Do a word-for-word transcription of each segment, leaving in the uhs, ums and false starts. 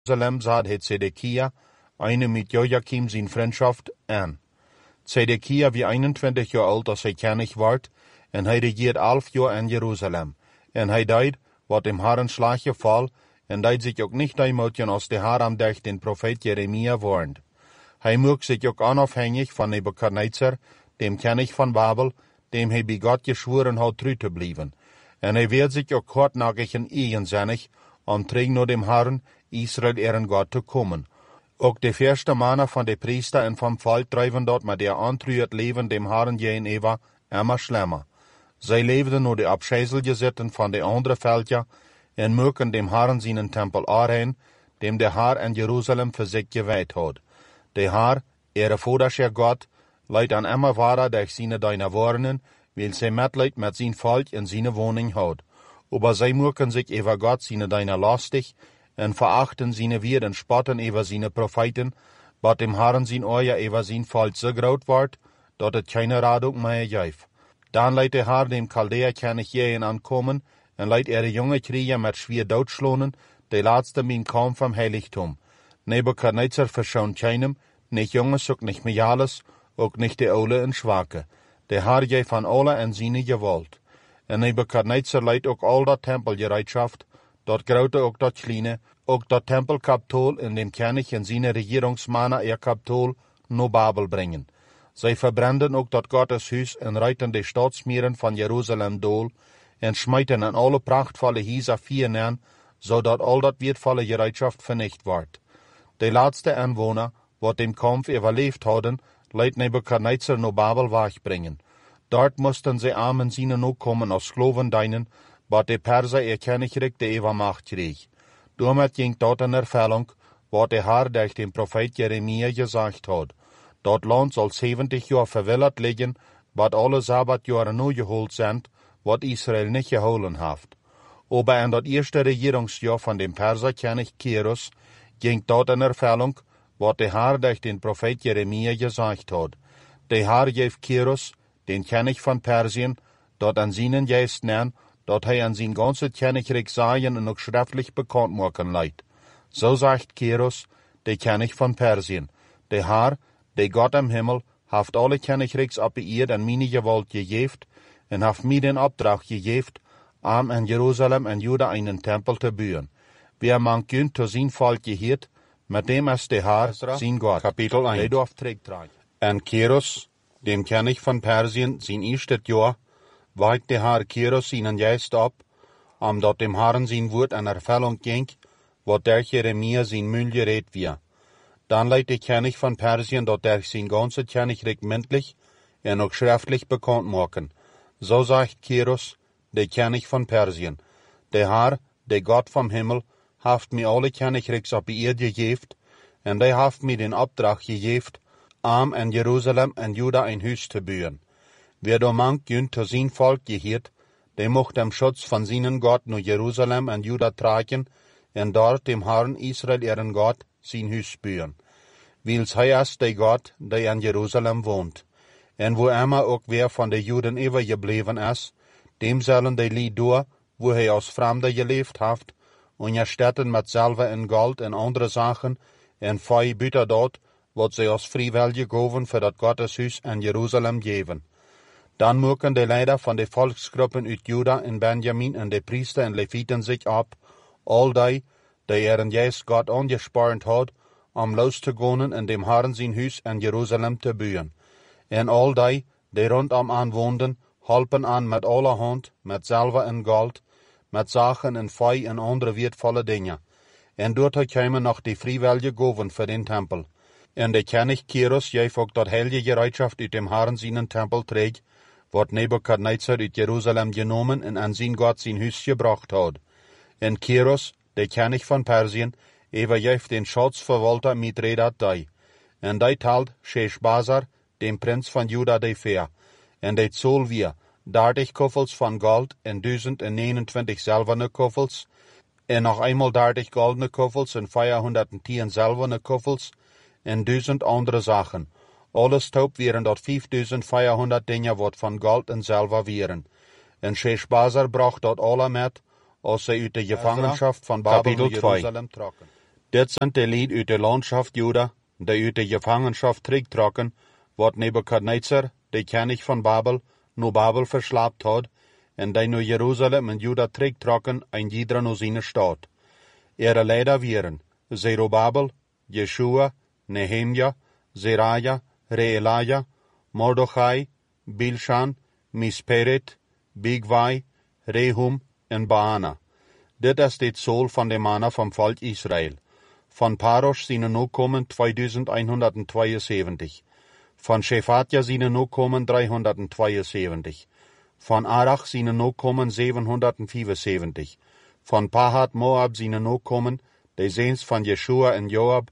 Jerusalem zat het Zedekia, eine mit Joachim zijn Freundschaft, an. Zedekia wie eenentwintig jaar oud als hij koning werd, en hij regiert elf jaar in Jeruzalem. En hij deed, wat dem Herren slag geval, en deed zich ook niet deimotigen als de Herr am Dach den Prophet Jeremia warnt. Hij mocht zich ook onafhängig van Nebukadnezar, dem koning van Babel, dem hij bij God geschworen had trouw te blijven. En hij werd zich ook hartnäckig en eigenzinnig, om terug naar dem Herren, Israel ihren Gott te komen. Ook de eerste mannen van de priester en van volk drijven dort met der ontruid leven dem Herren gegenüber immer schlimmer. Zij leefden naar de afscheidselijke van de andere veldja en moeken dem Herren zijn tempel aanheen, dem de Herr in Jeruzalem voor zich gewijd had. De Herr, ihre vadersche Gott, leidt an immer wahrer durch seine deine Woorden, weil sie Mitleid mit sein Volk in seine Wohnung hat. Aber sie moeken sich über Gott seine deine lastig, en verachten seine Wert en spotten über seine Propheten, wat dem Herren sein Oor über sein Volk so groot wordt, dat het keine Radung mehr gibt. Dan leidt de Herr dem Chaldea-König jähen ankommen, en leidt ihre junge Krieger mit schwer doodschlonen, de laatste min kaum vom Heiligtum. Nebukadnezar verschont keinem, nicht Junges, ook nicht Miales, ook nicht de Ole en Schwache. De Herr je van alle en seine Gewalt. En Nebukadnezar leidt ook al dat Tempelgereitschaft, dat grote ook dat kleine, ook dat Tempelkapitol in dem König en seine Regierungsmannen ihr Kapitol no Babel bringen. Zij verbranden ook dat Gotteshuis en reiten de Staatsmieren van Jeruzalem dool en schmeiten an alle prachtvolle Häuser vier neer, zodat al dat wertvolle Gereitschaft vernicht wordt. De laatste Anwohner, wat dem Kampf überlebt hadden, leidt Nebukadnezar no Babel wegbringen. Dort mussten sie armen seine no kommen als Skloven dienen, wat de Perser ihr Königreich de Übermacht kreeg. Damit ging dort in Erfüllung, wat de Herr durch den Prophet Jeremia gesagt hat. Dat Land soll zeventig jaar verwilderd liggen, wat alle Sabbatjahre nu geholt sind, wat Israel nicht geholen hat. Aber in dat eerste Regierungsjahr von dem Perserkönig Kyrus ging dort in Erfüllung, wat de Herr durch den Prophet Jeremia gesagt hat. De Herr gaf Kyrus, den König von Persien, dort an seinen Geist nennen, dat hij an sein ganzes Königreich sagen und auch schriftlich bekannt machen leidt. So sagt Kyrus, der König von Persien, der Herr, der Gott im Himmel, haft alle Königreichs ab ihr an meine Gewalt gegeft, und haft mir den Auftrag gegeft, am in Jerusalem und Juda einen Tempel zu bauen. Wer man gün zu sein Volk gehört, mit dem ist der Herr, sein Gott. Kapitel eins. Der darf tragen. Und Kyrus, dem König von Persien, sein erstes Jahr, weigt der Herr Kyrus seinen Geist ab, um dat dem Herrn sein Wort an Erfüllung ging, wat durch Jeremia sein Mund geredet wir. Dann leidt der König von Persien dat durch sein ganzes Königreich mündlich und auch schriftlich bekannt machen. So sagt Kyrus, der König von Persien, der Herr, der Gott vom Himmel, haft mir alle Königreichs ab ihr gegeben, und der haft mir den Auftrag gegeben, am in Jerusalem und Juda ein Haus zu bauen. Wer da mank jünt zu sein Volk gehört, der mocht dem Schutz von seinen Gott nur Jerusalem und Juda tragen, und dort dem Herrn Israel ihren Gott sein Haus bauen. Weils hij ist der Gott, der in Jerusalem wohnt. Und wo immer auch wer von den Juden übergeblieben ist, dem sollen die Lied durch, wo er als Fremder gelebt hat, und erstatten mit Silber und Gold und andere Sachen, und fei Büter dort, wat sie als freiwillige Gaven für das Gotteshuis in Jerusalem geben. Dann moeken de Leiter von den Volksgruppen uit Juda und Benjamin und de Priester und Leviten sich ab, all die, die ihren Geist Gott angesprochen hat, um loszugehen in dem Herrn sein Haus in Jerusalem zu bauen. Und all die, die rundum anwohnen, halpen an mit aller Hand, mit Silber und Gold, mit Sachen und Fei und andere wertvolle Dinge. Und dort kämen noch die freiwillige Gaven für den Tempel. Und der König Kyrus gaf auch dort heilige Gereitschaft uit dem Herrn seinen Tempel trägt, wat Nebukadnezar uit Jerusalem genommen und an sein Gott sein Haus gebracht hat. Und Kyrus, der König von Persien, übergab den Schatzverwalter Mithredat dei. Und dei teilt Sheshbazzar, dem Prinz von Juda, die Fair. Und dei zoll wir dertig Koffels von Gold und tausend neunundzwanzig silberne Koffels, und noch einmal dertig goldene Koffels und vierhundertzehn silberne Koffels, und tausend andere Sachen. Alles taub wären dort fünftausendvierhundert Dinge, wat von Gold und Silber wären. Und Sheshbazzar bracht dort alle mit, als sie uit de Gefangenschaft von Babel nach Jerusalem trokken. Dit zijn de lied uit de landschaft Juda, die uit de Gefangenschaft terugtrokken, wat Nebukadnezar, de König van Babel, naar Babel verslaapt had, en die naar Jeruzalem en Juda terugtrokken, en jeder naar zijn stad. Ihre Leider waren Zerubabel, Jeshua, Nehemia, Zeraja, Reelaja, Mordechai, Bilshan, Misperet, Bigwai, Rehum en Baana. Dit is dit soul van de mannen van volk Israël. Van Parosh zijn nakomen tweehonderdtweeënzeventig. Van Shefatja zijn nakomen driehonderdtweeënzeventig. Van Arach zijn nakomen zevenhonderdvierenzeventig. Van Pahat Moab zijn nakomen, de zeens van Jeshua en Joab,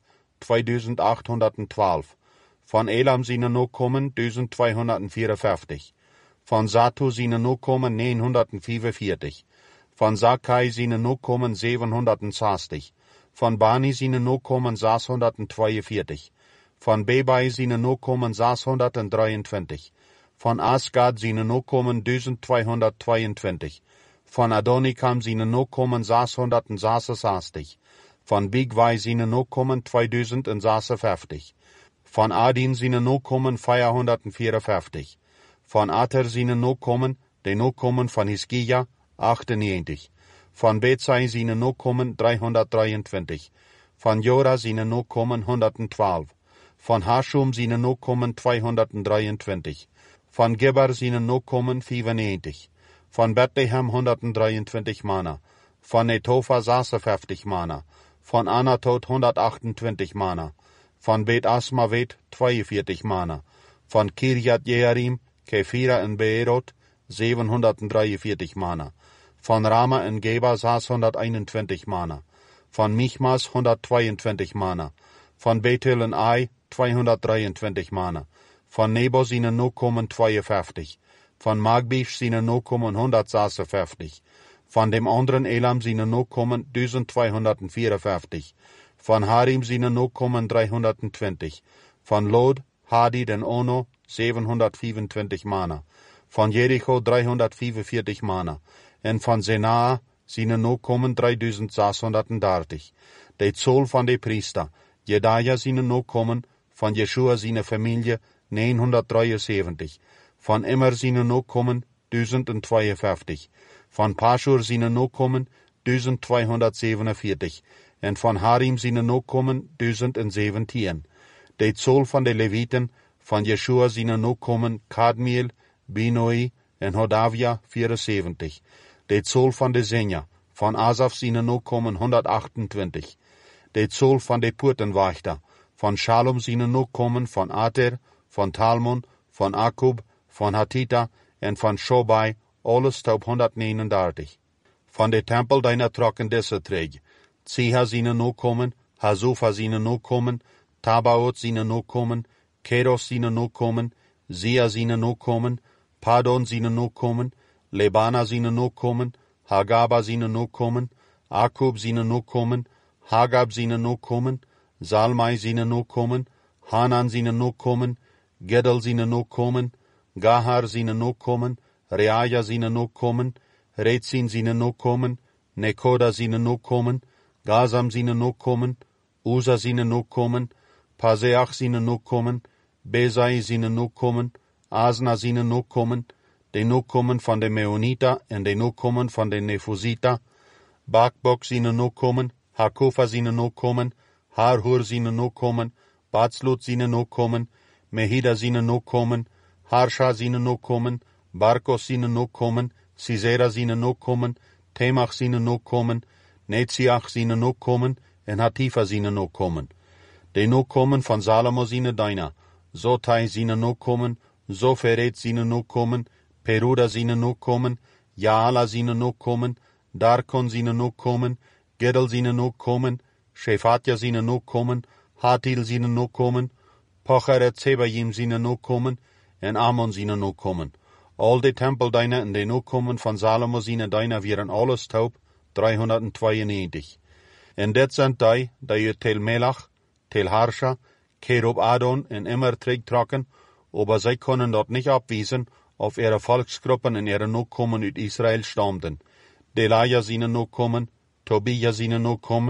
tweeduizendachthonderdtwaalf. Van Elam zijn nakomen duizend tweehonderdvierenvijftig. Van Zatu zijn nakomen negenhonderdvierenveertig. Van Zakai zijn nakomen zevenhonderdzestig. Van Bani zijn nakomen zeshonderdtweeënveertig. Van Bebai zijn nakomen zeshonderddrieëntwintig. Van Asgad zijn nakomen duizend tweehonderdtweeëntwintig. Van Adonikam zijn nakomen zeshonderdzesenzestig. Van Bigwai zijn nakomen tweeduizend zesenvijftig. Van Adin zijn nakomen vierhonderdvierenvijftig. Van Ater zijn nakomen, de nakomen van Hiskia, achtennegentig. Van Betsai zijn nakomen driehonderddrieëntwintig. Van Jora zijn nakomen honderdtwaalf. Van Hashum zijn nakomen tweehonderddrieëntwintig. Van Geber zijn nakomen vierennegentig. Van Bethlehem honderddrieëntwintig manna. Van Netofa zesenvijftig manna. Van Anatot honderdachtentwintig manna. Van Bet Asmavet tweeënveertig manna. Van Kirjat Jearim, Kefira en Beerot zevenhonderddrieënveertig manna. Van Rama en Geba zeshonderdeenentwintig manna. Van Michmas honderdtweeëntwintig manna. Van Bethel en Ai tweehonderddrieëntwintig manna. Van Nebo zijn nakomen tweeënvijftig. Van Magbish zijn nakomen honderdzesenvijftig. Van dem anderen Elam zijn nakomen duizend tweehonderdvierenvijftig. Van Harim zijn nakomen driehonderdtwintig. Van Lod, Hadid en Ono zevenhonderdvierentwintig manna. Van Jericho driehonderdvierenveertig manna. En van Zenaa zijn nakomen drieduizend zeshonderddertig. De zool van de priester, Jedaja zijn nakomen, van Jeshua zijn familie negenhonderddrieënzeventig. Van Immer zijn nakomen duizend tweeënvijftig. Van Pashur zijn nakomen duizend tweehonderdzevenenveertig. En van Harim zijn nakomen duizend zeventien. De zool van de Levieten, van Jeshua zijn nakomen Kadmiel, Binoi en Hodavia vierenzeventig. De zool van de Zenja, van Asaf zijn nakomen honderdachtentwintig. De zool van de Poortenwachter, van Shalom zijn nakomen van Ater, van Talmon, van Akub, van Hatita en van Shobai, alles op honderdnegenendertig. Van de tempel deiner trokken deze treeg. Tseha zijn nakomen, Hazufa zijn nakomen, Tabaot zijn nakomen, Keros zijn nakomen, Zia zijn nakomen, Padon zijn nakomen, Lebana zijn nakomen, Hagaba zijn nakomen, Akub zijn nakomen, Hagab zijn nakomen, Zalmai zijn nakomen, Hanan zijn nakomen, Gedel zijn nakomen, Gahar zijn nakomen, Reaja zijn nakomen, Retzin zijn nakomen, Nekoda zijn nakomen, Gazam zijn nakomen, Uza zijn nakomen, Paseach zijn nakomen, Bezai zijn nakomen, Asna zijn nakomen, de nakomen van de Meonita en de nakomen van de Nefusita, Bakbok zijn nakomen, Hakufa zijn nakomen, Harhur zijn nakomen, Batslut zijn nakomen, Mehida zijn nakomen, Harsha zijn nakomen, Barkos zijn nakomen, Sisera zijn nakomen, Temach zijn nakomen, Netziach zijn nakomen en Hatifa zijn nakomen. De nakomen van Salomo zijn Dina, Zotai zijn nakomen, Zoferet zijn nakomen, Peruda zijn nakomen, Jaala zijn nakomen, Darkon zijn nakomen, Gedel zijn nakomen, Shefatja zijn nakomen, Hatil zijn nakomen, Pocheret Zebayim zijn nakomen en Ammon zijn nakomen. Al de tempeldijnen en de nakomen van Salomo zijn dijnen waren alles taub driehonderdtweeënnegentig. En dit zijn die, die uit Tel Melach, Tel Harsha, Kerub Adon en Immer terugtrokken, aber zij konden dat niet abweisen, of ihre Volksgruppen en ihre nakomen uit Israël stammten. Delaja zijn nakomen, Tobia zijn nakomen,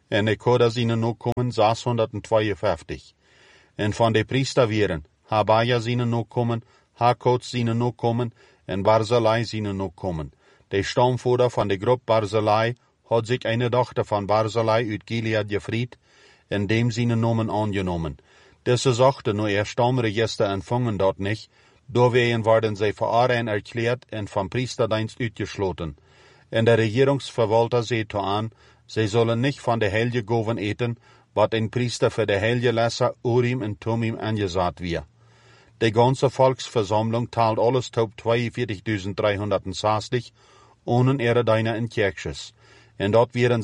en de Koda seine Nachkommen sechshundertzweiundfünfzig. En von de Priester wären Habaja seine Nachkommen, Hakot seine Nachkommen, en Barzillai seine Nachkommen. De Stammvater von de Gruppe Barzillai hat sich eine Tochter von Barzillai uit Gilead gefried, en dem seine Namen angenommen. Diese sagte nur ihr Stammregister empfangen dort nicht, deswegen werden sie für Aaron erklärt en vom Priesterdienst ausgeschlossen. En der Regierungsverwalter seht an, sie sollen nicht von der Heilige Goven eten, wat ein Priester für der Heilige Lesser Urim und Tumim angesagt wird. Die ganze Volksversammlung teilt alles top zweiundvierzigtausenddreihundertsechzig, ohne ihre Deiner in Kirches. En dort wären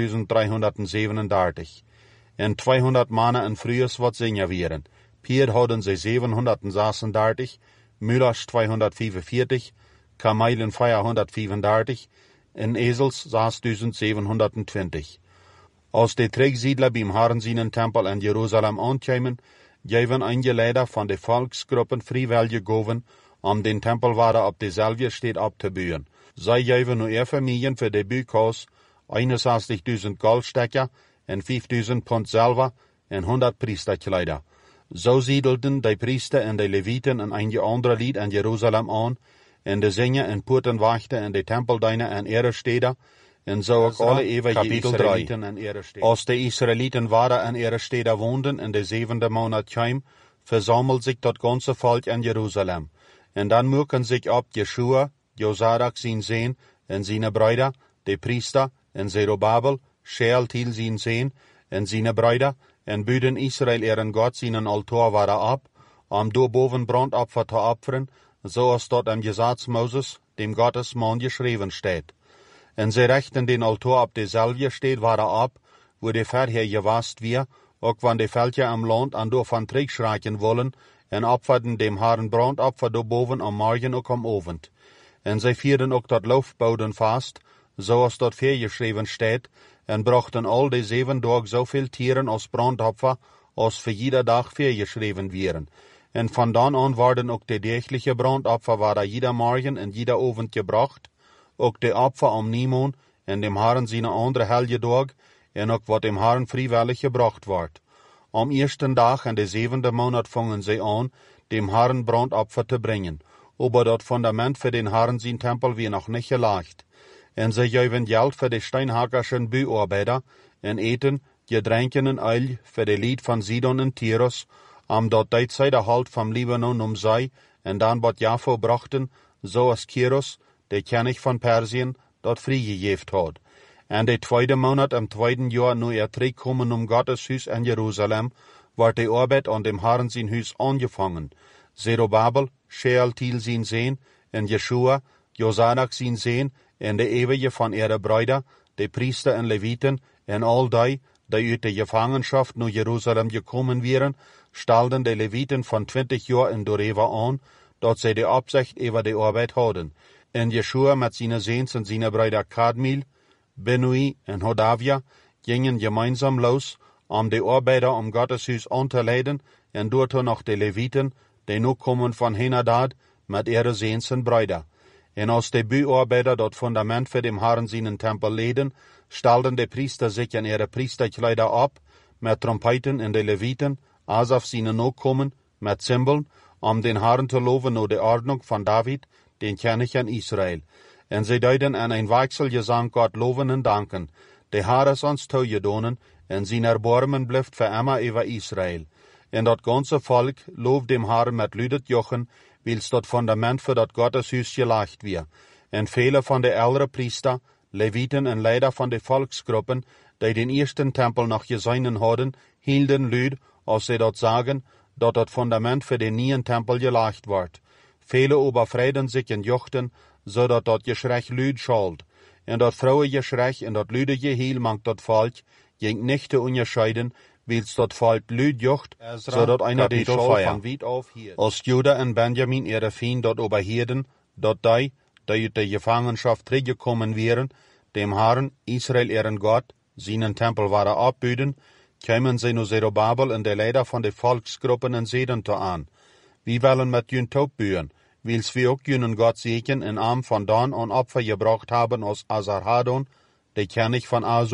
siebentausenddreihundertsiebenunddreißig. En zweihundert Männer in Frühes wat Singer wären. Pier hadden sie siebenhundertsechsunddreißig, Müllers zweihundertfünfundvierzig, Kamelen vierhundertfünfunddreißig, en Esels sechstausendsiebenhundertzwanzig. Als de Trägsiedler beim Herrensienen-Tempel in Jerusalem ankamen, gaven einige Leiter von de Volksgruppen freiwillige Goven, um den Tempelwader op dezelfde steed abzubühen. Zij gaven nur ihr Familien für de Bükaus einundsechzigtausend Goldstecker en vijfduizend Pfund Silber en honderd Priesterkleider. So siedelten de Priester en de Leviten en einige andere Lied in Jerusalem an, en de Sänger en Poorten wachten en de Tempeldiener en ihre Städte, en zo ook alle ewige Israeliten en ihre Städte. Als de Israeliten waren en ihre Städte woonden in de zevende Monat kwam, versammelt sich dat ganze Volk in Jerusalem. En dan muken sich ab Jeschua, Josadak zijn Sohn, en seine Brüder, de Priester, en Zerubabel, Shealtiel zijn Sohn, en seine Brüder, en büden Israel ihren Gott seinen Altar waren ab, um door boven Brandopfer te opferen, zoals dort im Gesetz Moses, dem Gottesmann, geschrieben steht. En sie rechten den Altar ab dezelfde steht waren ab, wo de Verheer gewast wir, auch wann de Völker am Land an door van Krieg schreien wollen, en opferden dem Herrn Brandopfer door boven am Morgen ook am Abend. En sie vierden ook dat Laufboden vast, zoals dort geschrieben steht, en brachten all de zeven Tage zoveel Tieren als Brandopfer, als für jeder Tag geschrieben wären. En van dan an werden ook de tägliche Brandopfer waren jeder Morgen en jeder Abend gebracht, ook de Opfer am Niemon en dem Herrn seine andere heilige Tag, en ook wat dem Herrn freiwillig gebracht wordt. Am ersten Tag in de zevende Monat fangen sie an, dem Herrn Brandopfer zu bringen, aber dat Fundament für den Herrn sein Tempel wie noch nicht gelegt. En sie gaven Geld für die steinhackerschen Büarbeiter, en eten, Getränken en Öl für die Lied von Sidon und Tyrus, am dort die Seite halt vom Libanon um sei, en dan wat Jaffo brachten, so als Kyros, der König von Persien, dort freigegeft hat. En de tweede Monat im zweiten Jahr nu er terugkommen um Gottes Huis in Jerusalem, wordt de Arbeit an dem Herrn sein Huis angefangen. Zerubabel, Shealtiel sein Sohn, en Jeschua, Josadak sein Sohn, en de ewige von ihre Brüder, de Priester en Leviten, en all die, die uit de Gefangenschaft nu Jerusalem gekommen wären, stalden de Leviten von twintig Jahr in Doreva an, dort sie de Absicht über de Arbeit hadden. En Jeschua mit seine Sehns en seine Brüder Kadmiel, Benui en Hodavia gingen gemeinsam los, um de Arbeiter um Gottes Huis anzuleiden, en dorto noch de Leviten, die nu kommen von Henadad, mit ihre Sehns en Brüder. En als de Büarbeiter dort Fundament für dem Herrn seinen Tempel leden, stalden de Priester sich in ihre Priesterkleider ab, mit Trompeten en de Leviten, Asaf seine Nachkommen, mit Zimbeln, um den Herrn zu loben nur de Ordnung von David, den König in Israel. En sie deuten an ein Wechselgesang Gott loben und danken, de Herr is ons toegedonen, en zijn erbarmen blijft für immer über Israel. En dat ganze Volk lobt dem Herrn mit lüdet Jochen, wils dat Fundament für dat Gotteshuis gelegt wird. En viele von de älteren Priester, Leviten en Leiter von de Volksgruppen, die den ersten Tempel noch gesehen hadden, hielden lüd, als sie dort sagen, dat dat Fundament für den neuen Tempel gelegt wird. Viele überfreuden sich in Jochten, so dat dat Geschrei lüd schallt. En dat Frauengeschrei en dat lüde Gehiel mangt dat Volk, ging nicht zu unterscheiden, wils dat Volk lüd jocht, so dat einer die Schall von weit auf hielt. Als Juda en Benjamin ihre Fien dort überhierden, dat die, die uit der Gefangenschaft zurückgekommen wären, dem Herrn, Israel ihren Gott, seinen Tempel waren abbüden, kämen sie nu Zerubabel en de Leiter von de Volksgruppen en Seden te an. Wie wollen mit jün taub bühen, wils wir auch jünen Gott segnen in Arm von Dan und Opfer gebracht haben aus Asarhadon, der König von Asur,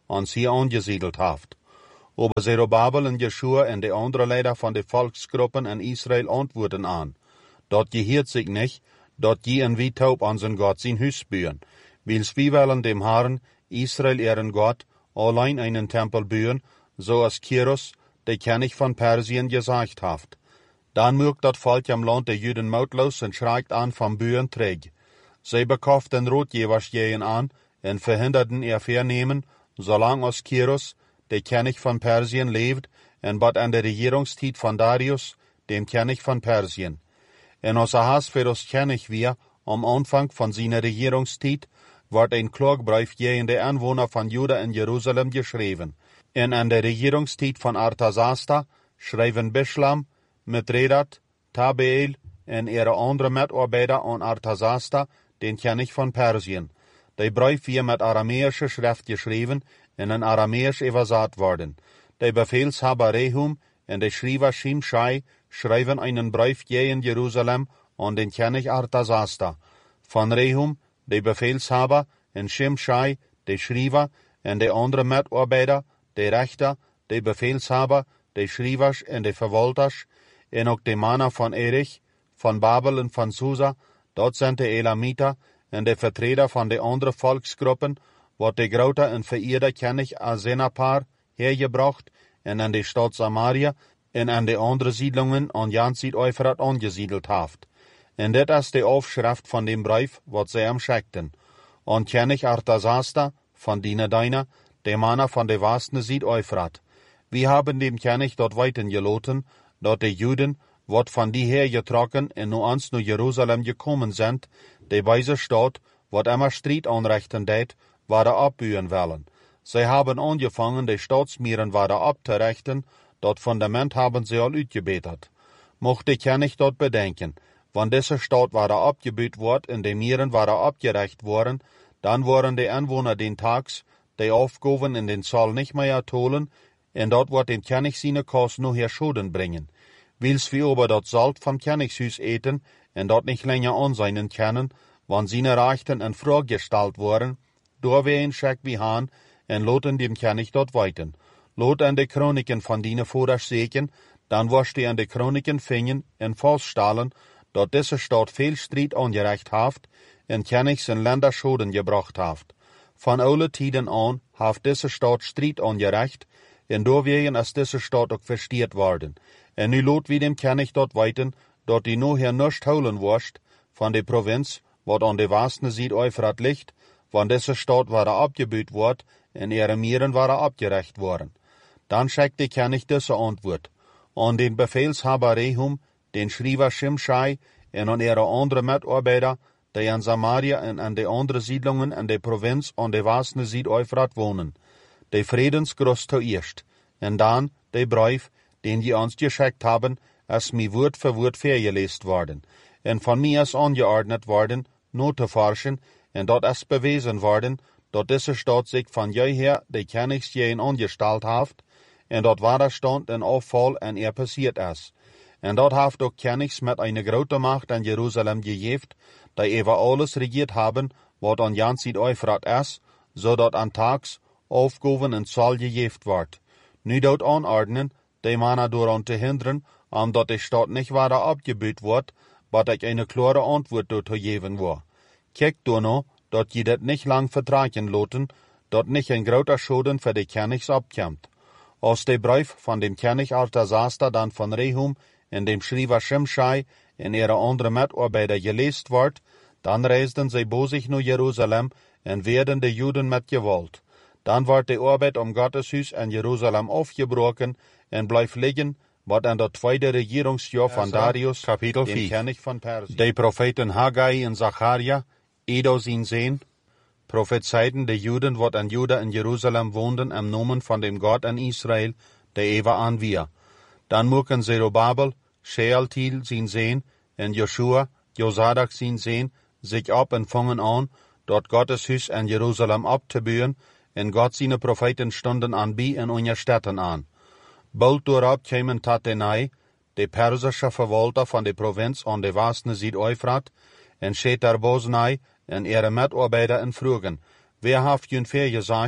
ons hier angesiedelt haft. Aber Zerubabel en Jeschua en de andere Leider von de Volksgruppen in Israel antworten an. Dort gehiert sich nicht, dort je en wie taub an zijn Gott zijn Hus bühen. Wils wie wollen dem Herrn, Israel ihren Gott, allein einen Tempel bühen, so als Kyros, der König von Persien, gesagt haft. Dann mögt dat Volk am Land der Juden mautlos und schreikt an vom Bühen träg. Sie bekauften Rotjewers jähen an und verhinderten ihr Vernehmen, solang als Kyros, der König von Persien, lebt, und bat an der Regierungszeit von Darius, dem König von Persien. En als Ahasverus König wir, am Anfang von seiner Regierungszeit, ward ein Klagbrief gegen die Anwohner von Juda in Jerusalem geschrieben. En an der Regierungszeit von Artasasta schreiben Bischlam, Mithredat, Tabeel en ihre andere Mitarbeiter an Artasasta, den König von Persien. Der Brief wird mit aramäischer Schrift geschrieben und in aramäisch übersetzt worden. Der Befehlshaber Rehum und der Schreiber Shimshai schreiben einen Brief gegen Jerusalem an den König Artasasta. Von Rehum, der Befehlshaber, und Shimshai, der Schreiber, und der andere Mitarbeiter, der Rechter, der Befehlshaber, der Schreiber und der Verwalter, und auch der Mann von Erich, von Babel und von Susa, dort sind die Elamiter, und der Vertreter von den anderen Volksgruppen, wird der große und verehrte König Asenapar hergebracht und an die Stadt Samaria und an die anderen Siedlungen an Jan Süd-Euphrat angesiedelt haft. Und das ist die Aufschrift von dem Brief, was sie ihm schickten. Und König Artasasta, von Dina Deiner, der Mann von der vasten Süd-Euphrat. Wir haben dem König dort weiten geloten, dort die Juden, wat von die hergetrokken und nu ans nu Jerusalem gekommen sind, die weise Stadt, wat immer Streit anrechten deit, waren abbühen wollen. Sie haben angefangen, die Staatsmieren waren abzurechten, dort Fundament haben sie all uitgebetet. Mochte ich ja nicht dort bedenken, wann diese Stadt war abgebüht worden und die Mieren waren abgerecht worden, dann waren die Anwohner den Tags, die Aufgaben in den Saal nicht mehr tolen, und dort wird dem König seine Kost nur her Schulden bringen. Wils wir aber dort Salt vom Königshus eten und dort nicht länger ansehen können, wann seine Rechten in Frage gestellt wurden, da wir ihn schick wie han und loten dem König dort weiten. Lot an die Chroniken von dine Vorder sehen, dann wirst die an die Chroniken finden und feststellen, dort diese Stadt viel Streit angerecht haft und Königs in Länder Schulden gebracht haft. Von alle Tiden an haft diese Stadt Streit angerecht, und deswegen ist diese Stadt auch verstiert worden. Und nu lot wie dem König dort weiten, dort die nur hier nicht holen wirst, von der Provinz, wat an der vasten Süd-Euphrat liegt, wann diese Stadt war abgebüht ward, und ihre Mieren waren abgerecht worden. Dann schickt der König diese Antwort an den Befehlshaber Rehum, den Schreiber Shimshai, und an ihre andere Mitarbeiter, die in Samaria und an die anderen Siedlungen in der Provinz an der vasten Süd-Euphrat wohnen. Die Friedensgruß zuerst, und dann der Brief, den die uns geschickt haben, ist mir Wort für Wort vorgelesen worden, und von mir ist angeordnet worden, nur zu forschen, und dort ist bewiesen worden, dort diese Stadt sich von jeher die Königsjähen angestellt haft, und dort war der Stand ein Auffall und er passiert ist. Und dort haft auch Königs mit einer großen Macht in Jerusalem gegeben, die über alles regiert haben, was an Jan Süd-Euphrat ist, so dort an Tags Aufgaben in Zahl gegeben wird. Nu dort anordnen, die Männer daran zu hindern, um dort die Stadt nicht weiter abgebüht wird, bat ich eine klare Antwort dort geben war. Kijk du noch, dort je das nicht lang vertragen loten, dort nicht ein großer Schulden für die Königs abkommt. Als der Brief von dem König Artasasta dann von Rehum in dem Schreiber Shimshai in ihre andere Mitarbeiter gelesen wird, dann reisten sie bo sich nach Jerusalem und werden die Juden mit Gewalt. Dann wird die Arbeit um Gotteshus in Jerusalem aufgebrochen und bleibt liegen, was an der zweiten Regierungsjahr von Darius, Kapitel dem König von Persien. Die Propheten Haggai und Zacharia, Edo sin sehen, prophezeiten die Juden, wat an Juda in Jerusalem wohnen, im Namen von dem Gott in Israel, der Eva an wir. Dann mögen Zerubabel, Shealtiel sin sehen, und Joshua, Josadak sin sehen, sich ab und fangen an, dort Gottes Hus in Jerusalem abzubühen, und Gott seine Propheten stunden an bi in unsere Städten an. Bald darauf kämen Tatenai, der persische Verwalter von der Provinz an der vasten Süd-Euphrat, und Shetar Bosnai und ihre Mitarbeiter in Fragen, wer haft jün fair gesagt,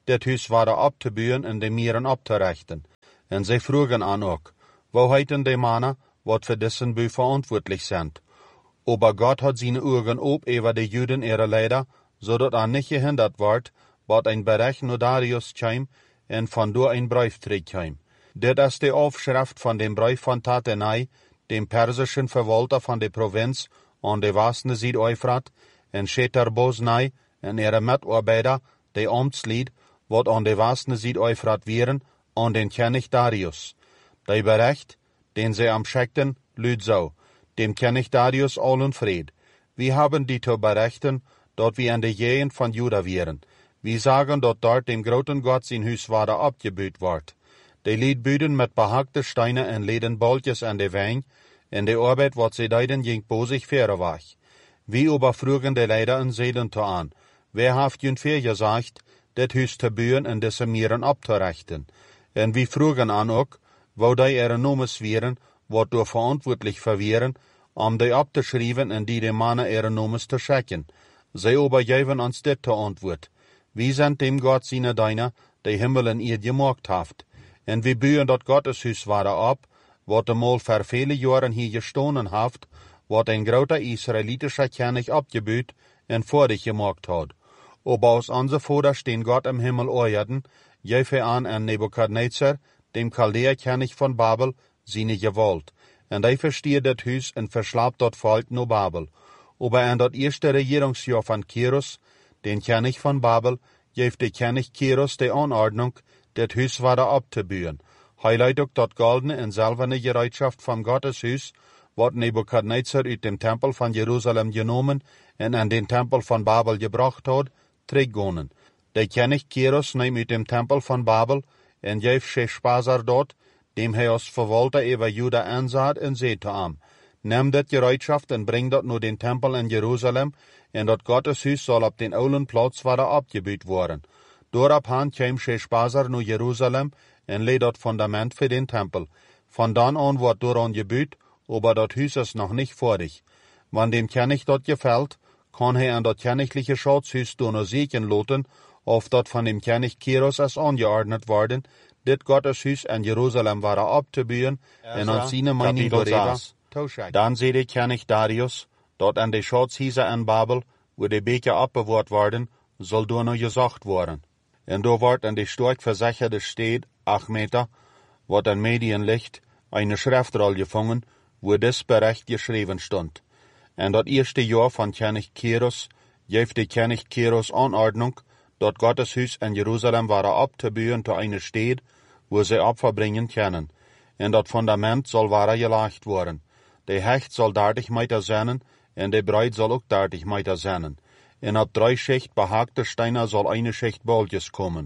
det Hus waren abzubühen en de Mieren abzurechten. En zij vroegen aan ook, wo heiten de Mannen, wat für dessen Bü verantwortlich sind. Aber Gott hat seine Augen op über die Juden ihre Leider, so dat er nicht gehindert ward, wat ein Bericht Notarius käm, en von do ein Brief käm. Dit is de Aufschrift von dem Brief von Tatenai, dem persischen Verwalter von der Provinz an der Wasne Süd-Euphrat, en Scheterbosnai, en ihre Mitarbeiter, de Amtslied, wat an der Wasne Süd-Euphrat wären, an den König Darius. Der Bericht, den sie am schickten, lüd so, dem König Darius allen Fried. Wir haben die zu berichten, dort wir in der Gegend von Juda wären. Wir sagen, dort dort dem großen Gott sein Hus war abgebüht ward. Die lied büden mit behackte Steine en leden Boltjes an de Wein, en de Arbeit, wat sie deiden, ging bosig faire wach. Wie überfragen de Leider en Seelen to an. Wer haft jün fair gesagt, det Hus te bühen en desse Mieren abzurechten. En wie fragen an ook, wo die ihre Nomes wären, wat door verantwortlich verwehren, um die abzuschreiben en die de Mannen ihre Nomes te schicken. Sie aber geven uns dit te antwoord. Wie sind dem Gott seine Deiner, die Himmel in ihr gemacht haft. En wie bühen dat Gotteshus waren ab, wat einmal vor viele Jahren hier gestohlen haft, wat ein großer israelitischer König abgebüht en vordig gemacht hat. Aber aus unser Vater stehen Gott im Himmel Euerden, jefe an an Nebukadnezar, dem Chaldäer-König von Babel, seine Gewalt. En die versteht dat Hus en verschlapt dort Volk no Babel. Aber an dat erste Regierungsjahr von Kirus, den König von Babel, jeef der König Kirus die Anordnung, dat Hus war abzubühen. Hij leidt ook dat goldene en silberne Gereitschaft vom Gotteshus, wat Nebukadnezar uit dem Tempel von Jerusalem genomen en an den Tempel von Babel gebracht hat, teruggonen. Der König Kirus neemt uit dem Tempel von Babel en jeef Sheshbazzar dort, dem hij als Verwalter über Juda aanzat en zei te am. Neem dat Gereitschaft en bring dat naar den Tempel in Jerusalem en dat Gotteshus zal op den oulen plaats worden abgebüht worden. Doorabhan kwam Sheshbazzar naar Jerusalem en leed dat fundament für den Tempel. Von dann an wordt dooran gebüht, aber dat Hus is noch nicht fertig. Wann dem König dat gefällt, kann hij an dat königliche Schatzhus door sieken loten, of dat von dem König Kirus is angeordnet worden, dit Gotteshus in Jerusalem war abzubühen en an seine Meinung darüber. Dann seh der König Darius, dort an de Schatzhäuser in Babel, wo die Beker abbewahrt worden, soll door noch gesagt worden. En do wordt an de stark versicherte Stadt, acht Meter, wat an Medienlicht, eine Schriftroll gefangen, wo das Bericht geschrieben stund. En dat erste Jahr von König Kirus, jeef de König Kirus Anordnung, dort Gotteshus in Jerusalem war abzubühen zu einer Stadt, wo sie Opfer bringen können. En dat Fundament soll wahre gelagt worden. De Hecht soll dertig Meter sein, en de Breit soll auch dertig Meter sein. En op drei Schicht behagte Steine soll eine Schicht Boltjes kommen.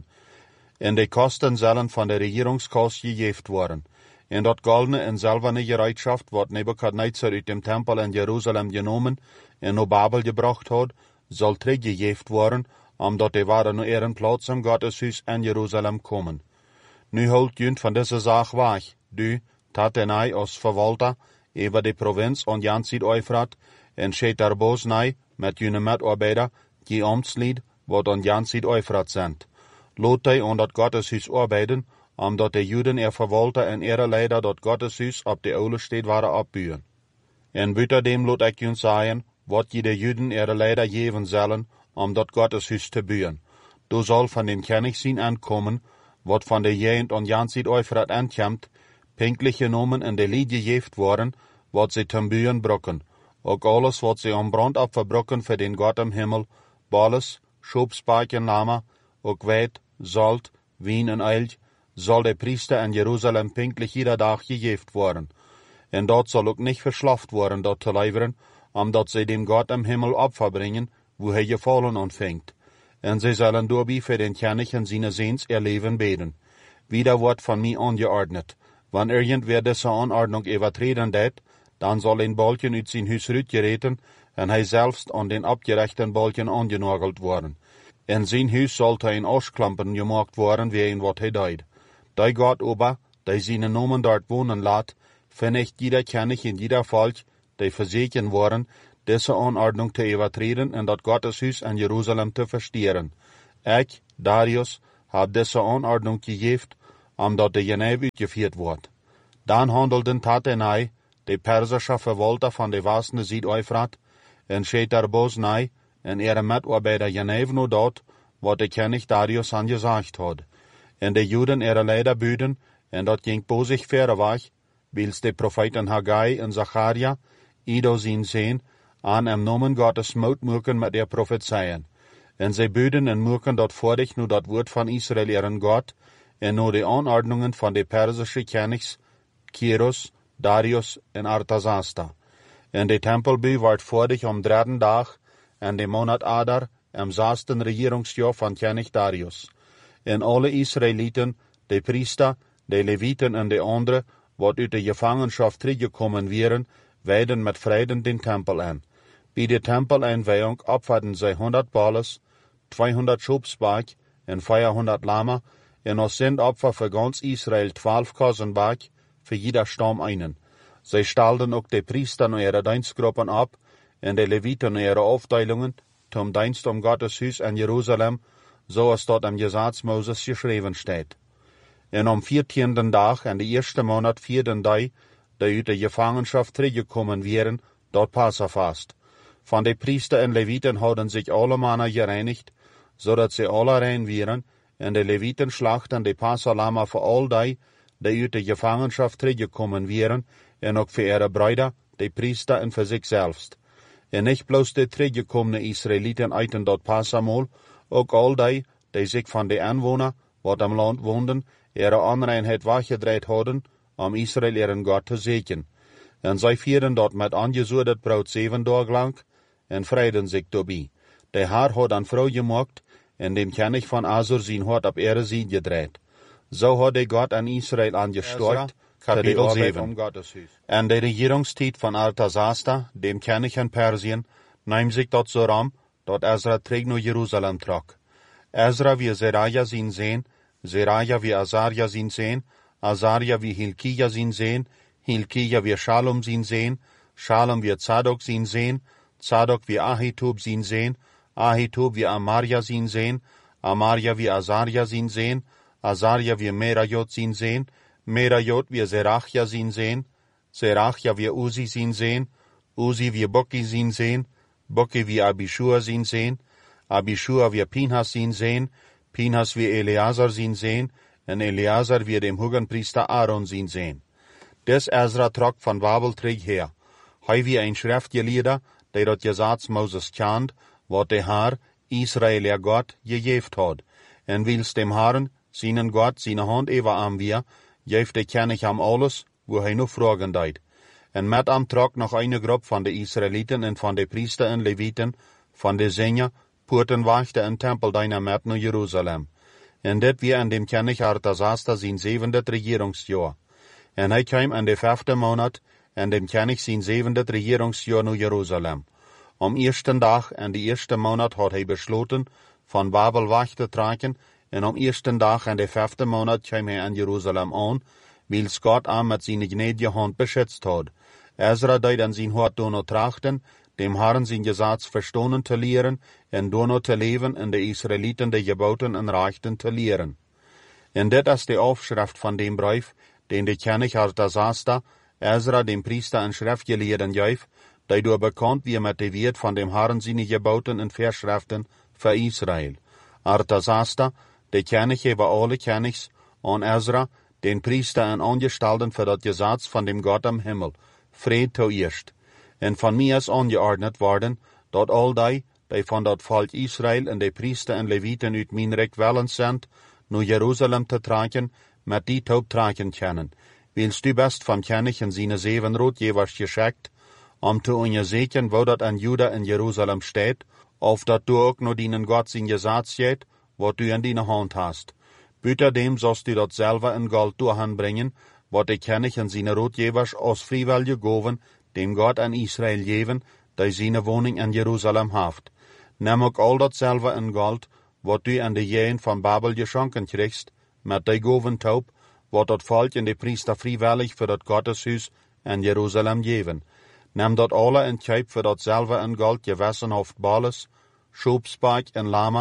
En de Kosten sollen von der Regierungskost gegeft worden. En dat goldene en silberne Gereitschaft, wat Nebukadnezar uit dem Tempel in Jerusalem genomen en naar Babel gebracht hat, soll teruggegeft worden, omdat de waren naar ihren Platz im Gotteshus in Jerusalem kommen. Nu holt jünt van deze zaak wach, du, Tatenai als Verwalter, über die Provinz und Jan Süd-Euphrat, en Scheterbosnai, met jene Mitarbeiter, die Amtslied, wat an Jan Süd-Euphrat sind. Lot die an dat Gotteshus arbeiten, omdat de Juden ihr Verwalter en ihre Leider dat Gotteshus op de oude Stadt waren abbühen. En buiten dem lot ik jun sagen, wat je de Juden ihre Leider geven zullen, om dat Gotteshus te bühen. Du soll von dem König sein ankommen, wat von der Gegend an Jan Süd-Euphrat ankommt, pinklich genommen en de Lied gegeft worden, wat sie zum Bühen brocken. Ook alles wat sie am Brandopfer brocken für den Gott im Himmel, Balles, Schubsparken Lama, ook Weit, Salt, Wien en Eilch, soll der Priester in Jerusalem pinklich jeder Tag gegeft worden. En dort soll ook nicht verschlaft worden, dort zu leiveren, omdat sie dem Gott im Himmel Opfer bringen, wo er gefallen anfängt. En sie sollen dabei für den König in seine Sehns ihr Leben beten. Wieder wird von mir angeordnet. Wann irgendwer diese Anordnung übertreten det, dann soll ein Balken uit sein Hus rütgereten, en hij selbst an den abgerechten Balken angenagelt worden. In sein Hus sollte ein Aschklampen gemacht worden, wie ein wat hij deed. Die Gott aber, die seine Nomen dort wohnen lässt, vernicht jeder König in jeder Volk, die verseken worden, diese Anordnung zu übertreten und das Gotteshus in Jerusalem zu verstehren. Ich, Darius, had deze Anordnung gegeven, omdat de Geneef uitgevoerd wordt. Dan handelden Tatenai, de Persische verwalter van de wassende Zuid-Eufrat, en Shetar nai, en ihre Mitarbeiter Geneef nu dort, wat de König Darius an gesagt had. En de Juden ihre Leider büden, en dat ging bosig verre weg, wils de Propheten Haggai en Zacharia, Ido zien sehen, an em Nomen Gottes moed moeken met der Prophezeien. En zij büden en moeken dat voordig nu dat woord van Israël ihren Gott, en nu de Anordnungen van de Persische Königs, Kyrus, Darius en Artasasta. En de tempelbouw werd voordig om derde dag, en de monat Adar, am zesde regeringsjahr van König Darius. En alle Israëlieten, de priester, de Leviten en de anderen, wat uit de gevangenschap teruggekomen waren, wijden met vreden den tempel aan. Bij de tempeleinweihung opferden zij honderd balles, tweehonderd schubsbak en vierhonderd lama, en als Sendopfer für ganz Israel twaalf kozenbak, für jeder Stamm einen. Zij stalden ook de priester naar ihre dienstgruppen ab, en de Leviten naar ihre Aufteilungen, zum Dienst um Gottes Huis in Jerusalem, zoals dat im Gesetz Moses geschreven steht. En am viertienden Tag, en de eerste Monat vierden Dag, da uit de Gefangenschaft teruggekommen wären, dort Passafast. Von de Priester en Leviten hadden sich alle Männer gereinigt, so dat sie alle rein wären, en de Leviten schlachten de Passalama für all die, die uit de Gefangenschaft teruggekommen wären, en ook für ihre Brüder, de Priester en für sich selbst. En nicht bloß de teruggekommene Israeliten eiten dort Passamol, ook all die, die sich von de Anwohner, wat am Land woonden, ihre Anreinheit weggedreht hadden, om Israel ihren Gott te zeken. En zij vieren dort met angezoedet brood zeven dagen lang, en vreiden zich daarbij. De Herr had een vrouw gemaakt, en dem König van Assur zijn hart op ihre Seite gedreht. So had de Gott an Israel angesteuert, Kapitel zeven. En de Regierungstijd van Artasasta, dem König in Persien, nahm sich dort so ram, dat Ezra terug naar Jerusalem trok. Ezra wie Seraja zien sehen, Seraja wie Azaria zien sehen, Azaria wie Hilkia zien sehen, Hilkia wie Shalom zien sehen, Shalom wie Zadok zien sehen, Zadok wie Ahitub zien sehen, Ahitub wie Amaria zien sehen, Amaria wie Azaria zien sehen, Azaria wie Merajot zien sehen, Merajot wie Serachia zien sehen, Serachia wie Uzi zien sehen, Uzi wie Bokki zien sehen, Bokki wie Abishua zien sehen, Abishua wie Pinhas zien sehen, Pinhas wie Eleazar zien sehen, en Eleazar wie dem Hohenpriester Aaron zien sehen. Des Ezra trok van Babel terug her. Hij wie een schriftgeleerder, die dat Gesetz Moses kent, wat de Herr, Israel ihr Gott, gegeven had. En wils dem Herrn, seinen Gott, seine Hand ewa am wir, geeft de König am alles, wo hij nu vragen deed. En met am trok nog eine groep van de Israeliten en van de priester en Leviten, van de Sänger, poorten wachte en tempel deiner met naar Jerusalem. En dit wie an dem König Artasasta zijn zevende regeringsjahr. En hij kwam in de vijfde maand, en dem König zijn zevende regeringsjahr naar Jerusalem. Am eersten dag en de eerste maand had hij besloten, van Babel weg te trekken, en am eersten dag en de vijfde maand kwam hij in Jerusalem aan, wils Gott am met zijn gnädige hand beschützt had. Ezra deed an zijn hart dono trachten, dem Herrn zijn Gesetz verstonen te leren, en dono te leven en de Israeliten de geboten en rechten te leren. En dit is de Aufschrift van dem Brief, den de König Artasasta, Ezra dem Priester en Schriftgeleerden geef, die door bekannt wie met de Wert van dem Herrn zijn geboten en Verschriften voor Israel. Artasasta, de König über alle Königs, an Ezra, den Priester en Angestalten für das Gesetz von dem Gott am Himmel, Fried zuerst. En van mij is angeordnet worden, dat al die, die van dat volk Israel en de priester en Leviten uit mijn rijk wellens zijn, naar Jeruzalem te trekken, met die taub trekken kunnen. Wils du best van König en zijn zeven rood jeweils geschickt, om te onderzoeken wo dat an Juda in Jeruzalem steht, of dat du ook naar dienen Gott zijn Gesetz geht, wat du in die hand hast. Buiten dem sollst du dat selber in Gold doorhanbringen, wat de König en zijn rood jeweils als vrijwillige goven, dem Gott an Israel geven, die seine Wohnung in Jerusalem haft. Nimm ook al dat selber in Gold, wat du an de Jähen van Babel geschenken kriegst, met de Goventaub, wat dat volk en de priester vrijwillig voor dat Gotteshuis in Jerusalem geven. Nimm dat alle in Kuip voor dat selber in Gold gewessenhaft Balles, Schubspark en Lama,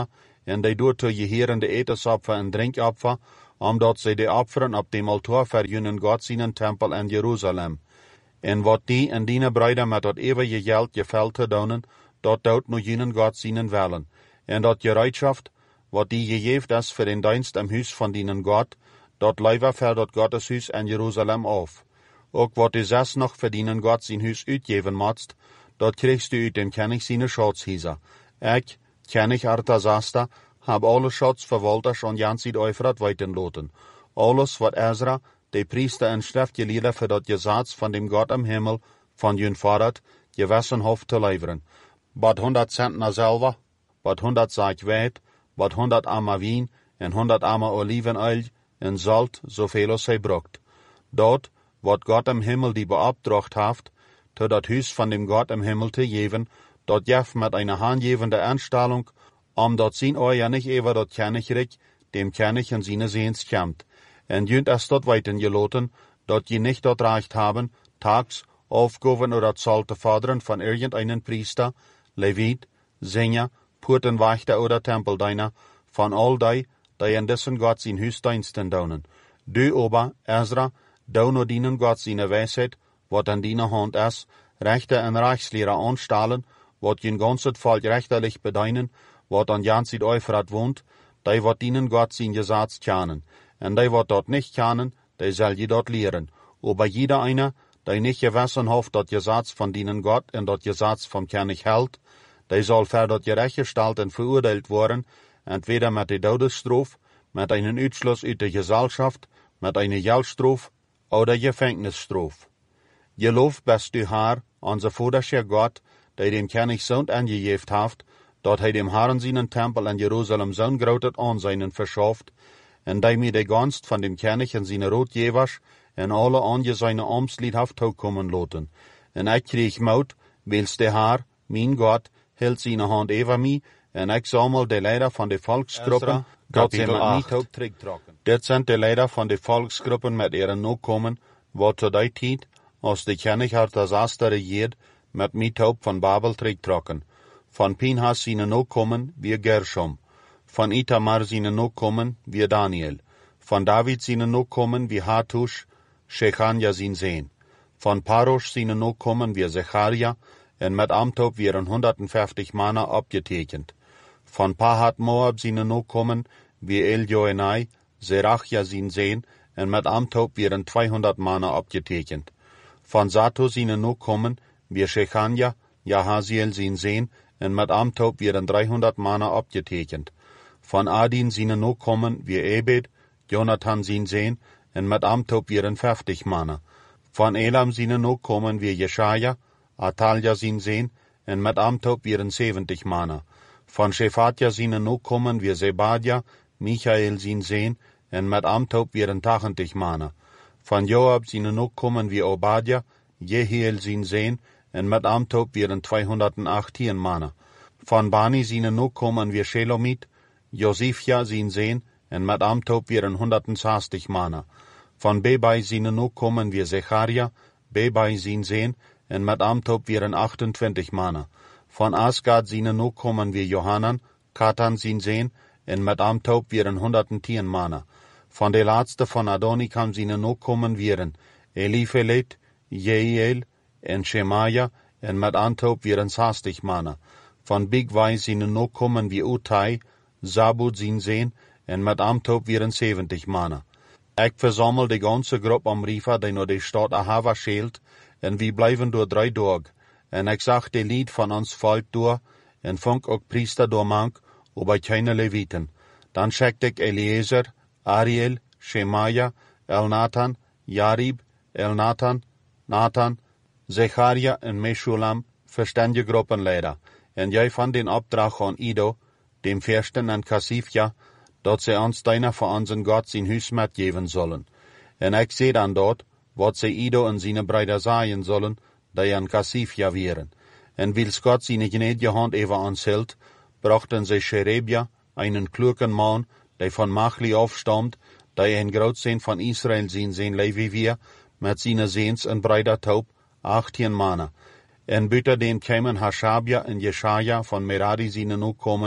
en die doet te jeherende etensopfer en drinkopfer, omdat zij de opferen op dem altaar verjunnen God zijn tempel in Jeruzalem. En wat die en die bruiden met dat eeuwige geld gefällt te doen, dat doet nu jenen God zijn willen. En dat gereedschaft, wat die gegeven is voor den dienst im huis van dienen God, dat leiver voor dat Gottes huis in Jeruzalem af. Ook wat die zes nog voor dienen God zijn huis uitgeven moest, dat kriegst du uit dem König seine Schatzhäuser. Ik, König Artasasta, hab alle Schatzverwalters und Jansid Euphrat weiten loten. Alles, wat Ezra, de priester en schriftgeleerden für dat Gesetz von dem Gott im Himmel, von jün fordert, gewissen hof te leveren. Bad hundert Zentner Silber, bad hundert Sack Weit, bad hundert Ammer Wien, en hundert Ammer Olivenöl, en Salt, zoveel als hij brucht. Dort, wat Gott im Himmel die beopdracht haft, te dat Huis von dem Gott im Himmel te geven, dat jef met eine handgevende Anstellung, om dat zien oor ja nicht ever dat Königreich, dem König in seine Sehens kämmt. En jünt es dort weiten geloten, dat je nicht dort Recht haben, tags, Aufgaben oder Zoll te fordern von irgendeinen Priester, Levit, Sänger, Portenwächter oder Tempeldiener, von all die, die in dessen Gott sein Hüsdiensten daunen. Du aber, Ezra, dau no dienen Gott seine Weisheit, wat an deiner Hand is, Rechte en Rechtslehrer anstellen, wat je ganzet Volk rechterlich bedeinen, wat an Jansid Euphrat wohnt, die wat dienen Gott sein Gesetz kennen. En die wat dort nicht kennen, die soll je dort lehren. Aber jeder einer, die nicht gewissen hoft dat Gesetz von dienen Gott en dat Gesetz vom König hält, die soll für dat gerechtgestalt en verurteilt worden, entweder mit der Todesstraf, mit einem Utschluss uit der Gesellschaft, mit einer Geldstraf oder Gefängnisstraf. Geloof bist du Herr, unser Vaterscher Gott, der dem König Sohn angegeben haft, dat hij dem Herrn seinen Tempel in Jerusalem zo'n groot Ansehen verschafft, en die mir de Gunst von dem König en seine Rotgevers en alle anje seine Amtslied haft toekommen loten. En ik kreeg moed, wils de Herr, mijn Gott, hield seine Hand over mij, en ik sammel de leider van de volksgroepen, dat ze met mij ook terugtrokken. Dit zijn de leider van de volksgroepen met ihren Nachkommen, wat zu die tijd, als de König Artasasta regiert, met mij taub van Babel terugtrokken. Von Pinhas seine Nachkommen wie Gershom, von Itamar seine Nachkommen wie Daniel, von David seine Nachkommen wie Hatush, Shechania sein Sehn, von Parosh seine Nachkommen wie Zecharia, en mit Amtob wären hundertfünfzig Manner abgetekend. Von Pahat Moab seine Nachkommen wie Eljoenai, Serachia sein Sehn, en mit Amtob wären zweihundert Manner abgetekend. Von Sato seine Nachkommen wie Shechania, Jahaziel sein Sehn, en mit Amtob wären dreihundert Manner abgetekend. Von Adin seine Nachkommen wie Ebed, Jonathan sein Sehn, en mit Amtob wären fünfzig Manner. Von Elam seine Nachkommen wie Jeschaja, Atalja sein Sehn, en mit Amtob wären siebzig Manner. Von Shephatja seine Nachkommen wie Zebadia, Michael sein Sehn, en mit Amtob wären achtzig Manner. Von Joab seine Nachkommen wie Obadja, Jehiel sein Sehn, en mit Amtob wären zweihundertachtzehn Manner. Von Bani seine Nachkommen wie Shelomit, Josifja sein Sehn, en mit Amtob wären hundertzwanzig Manner. Von Bebai seine Nachkommen wie Zecharia, Bebai sein Sehn, en mit Amtob wären achtundzwanzig Manner. Von Asgad seine Nachkommen wie Johanan, Katan sein Sehn, en mit Amtob wären hundertzehn Manner. Von der letzte von Adonikam seine Nachkommen wären Eliphelet, Jeiel, en Shemaja, en mit Amtob wären sechzig Manner. Von Bigwai seine Nachkommen wie Utai, Zabud sein Sehn, en mit Amtob wären siebzig Manner. Ich versammel die ganze Gruppe am Rifa, die nur die Stadt Ahava schält, en wir bleiben durch drei Tage. En ich sag die Lied von uns Volk durch, en funk auch Priester durchmank, aber keine Leviten. Dann schickt ich Eliezer, Ariel, Shemaja, Elnathan, Jarib, Elnathan, Nathan, Zecharia en Meshulam, verständige Gruppenleiter. En jij van den Opdracht an Ido, dem Fürsten en Kassifja, dat ze ons deiner von unseren Gott sein Hüs mitgeben sollen. En ich seh dann dort, wat ze Ido en seine Brüder sagen sollen, die an Kassifja wären. En wils Gott seine gnädige Hand über uns hält, brachten sie Sherebia, einen klugen Mann, der von Machli aufstammt, der ein Großsehn von Israel sein sehen wie wir, mit seinen Sehns en Brüder taub, achtzehn Manner. En büter den kämen Hashabia en Jeschaja von Merari seine Nachkommen,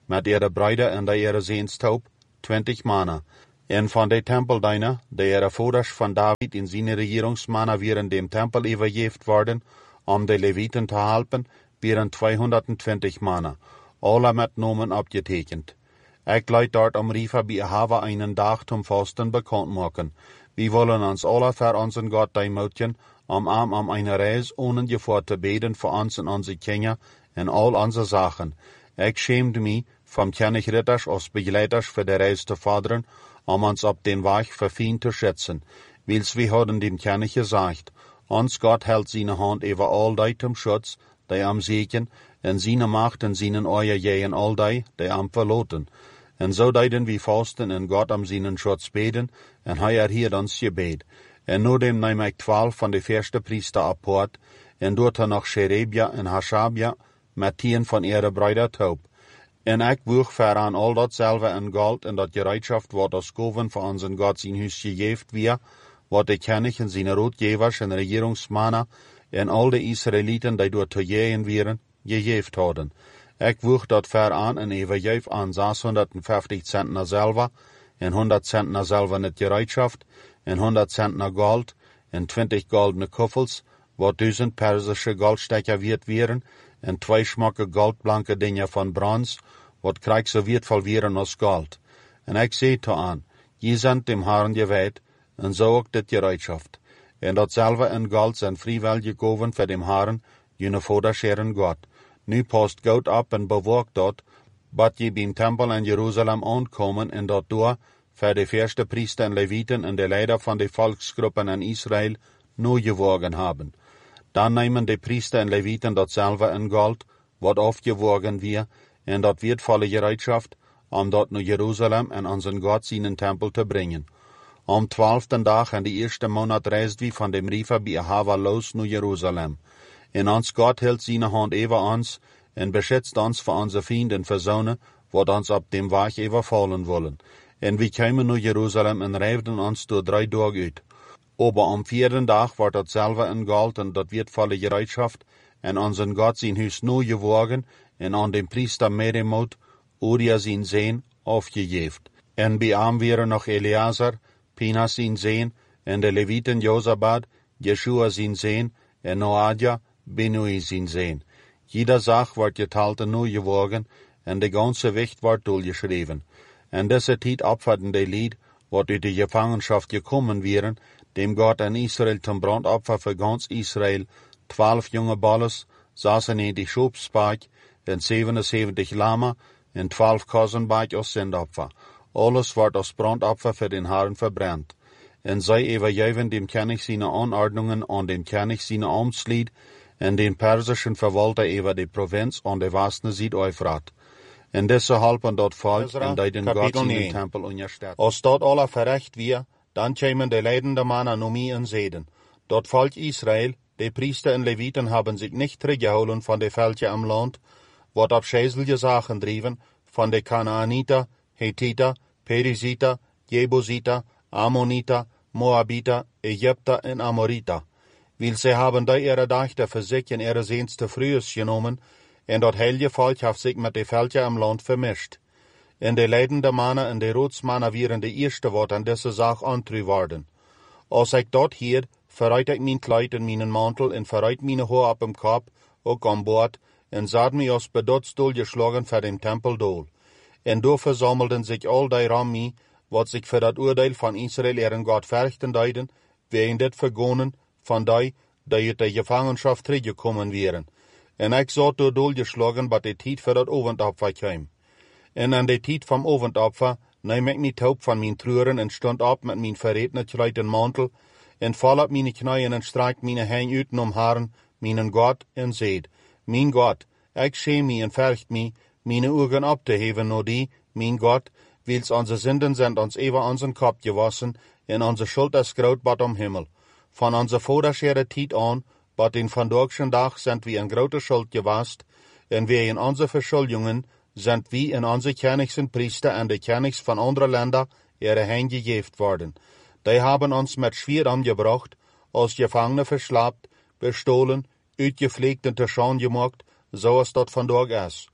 met ihre Brüder en de ihre Sehnstaub, twintig Manna. En van de tempeldiener, de ihre Voders van David in zijn regeringsmannen während dem Tempel übergeft worden, om de Leviten te helpen, wären tweehonderdtwintig Manna, alle met Nomen abgetekend. Ik leid dort om Rifa bij Hava einen Dag zum Fasten bekannt machen. Wir wollen uns alle für unseren Gott deimutigen, um am um eine Reis ohne Gefahr zu beten für uns und unsere Kinder und all unsere Sachen. Ich schämte mich, vom König Ritters als Begleiters für die Reis zu fordern, um uns auf den Weg für Feind zu schützen. Wils wir haben dem König gesagt, uns Gott hält seine Hand über all die zum Schutz, die am Segen, und seine Macht und seinen Euer gegen all die, die am Verloten. En zo deiden we vasten en God om zijn schutz beden, en hij erhielt ons gebed. En nodem neem ik twaalf van de eerste priester apart, en doet er nog Sherebia en Hashabia, met tien van ihre Brüder taub. En ik woeg veraan al datzelfde en gold, en dat gereedschaft wat als goven voor onze God zijn huis gegeven weer, wat de König en zijn roodgevers en regeringsmannen, en al de Israëlieten die door te jeen wieren, gegeven hadden. Ik woeg dat ver aan en overgeef aan zeshonderdvijftig Zentner Silber, en honderd Zentner Silber net gereedschaft, en honderd Zentner Gold, en twintig goldene Kuffels, wat duizend persische Goldstecker wird wären, en twee schmucke goldblanke Dinge van brons, wat krijg so wertvoll wären als Gold. En ik zei te aan, je zijn dem Herrn geweiht, en zo ook dit gereedschaft. En datzelfde en Gold zijn vrijwel gekoven voor dem Herrn, jene Vaderscheren God. Nu past God op en bewaakt dat, wat je beim Tempel in Jeruzalem aankomen en dat door, voor de eerste priester en Leviten en de leider van de volksgroepen in Israël, nu gewogen hebben. Dan nemen de priester en Leviten datzelfde in Gold, wat afgewogen weer, en dat wertvolle gereedschaft, om dat naar Jeruzalem en onze God zijn Tempel te brengen. Am twaalften dag in de eerste maand reist we van dem Rifa bij Hava los naar Jeruzalem. En ons God hält seine Hand über uns en beschützt uns vor onze Fienden verzonen, wat ons op dem Weg überfallen wollen. En we kwamen naar Jeruzalem en reifden ons door drei Tage uit. Aber am vierten Dag wordt datzelfde in Gold en dat wertvolle gereedschaft, en onze God zijn huis nu gewogen, en aan dem Priester Meremot, Uria zijn Zeen, aufgegeven. En bij hem waren nog Eleazar, Pinas zijn Zeen, en de Leviten Josabad, Jeshua zijn Zeen, en Noadja, Benui zijn Zeen. Jeder Sach wordt geteilt en nu gewogen, en de ganze Wicht wordt doorgeschreven. En deze tijd opvatten de Lied, wat uit de Gefangenschaft gekommen wären, dem Gott in Israel zum Brandopfer für ganz Israel, twaalf junge Balles, zesennegentig Schopsbaak, en zevenenzeventig Lama, en twaalf Kozenbaak als Sendopfer. Alles wordt als Brandopfer für den Herrn verbrannt. En zij übergeben dem König seine Anordnungen an dem König seine Amtslied, en den persischen Verwalter über die Provinz an der Westen Süd-Euphrat. En deze halpen dat volk en die den Gott in den Tempel unterstützen. Als dat alle verrecht wir, dann kämen de leidende Mannen um mich in Seden. Dat Volk Israel, die Priester und Leviten haben sich nicht zurückgeholen von de Völker am Land, wat op schäselige Sachen driven, von de Kanaaniter, Hethiter, Perisiter, Jebusiter, Ammoniter, Moabiter, Ägypter und Amoriter. Weil sie haben da ihre Dächter für sich in ihre Sehnste frühes genommen, en dat heilige Volk hat sich mit de Völker am Land vermischt. En de leidende Mannen en de Roodsmannen wären de eerste wat an deze zaak antru worden. Als ik dat hier, verreit ik mijn kleid en mijn mantel en verreit mijn haar op hem kop, ook aan boord, en zat mij als bedotsdoel geschlagen voor den Tempeldool. En door versammelden zich al die Rammi, wat zich voor dat oordeel van Israël ihren God verrichten deiden, wegen dit vergonnen van die, die uit de Gefangenschaft teruggekommen wären. En ik zat door dool geschlagen, wat de tijd voor dat Ovendopfer kwam. En aan de tijd van Ovendopfer neem ik mijn taub van mijn treuren en stond op met mijn verretene kleid en mantel, en val op mijn knieën en strijk mijn hand uit om Herren, mijn God, en zeid, mijn God, ik schäm mij en vercht mij, mijn ogen op te heven naar die, mijn God, wils onze zinden zijn ons even onze kop gewassen, en onze schuld is groot bad om Himmel. Van onze voorderschere tijd aan, bad den vandaagschen dag, zijn we een grote schuld gewast, en we in onze verschuldingen, sind wie in onze Königsen Priester en de Königs van andere Länder ihre Hand gegeven worden. Die haben ons met schwier umgebracht, als Gefangene verslapt, bestohlen, uitgepflegt en te Schande gemacht, so als dat vandaag is.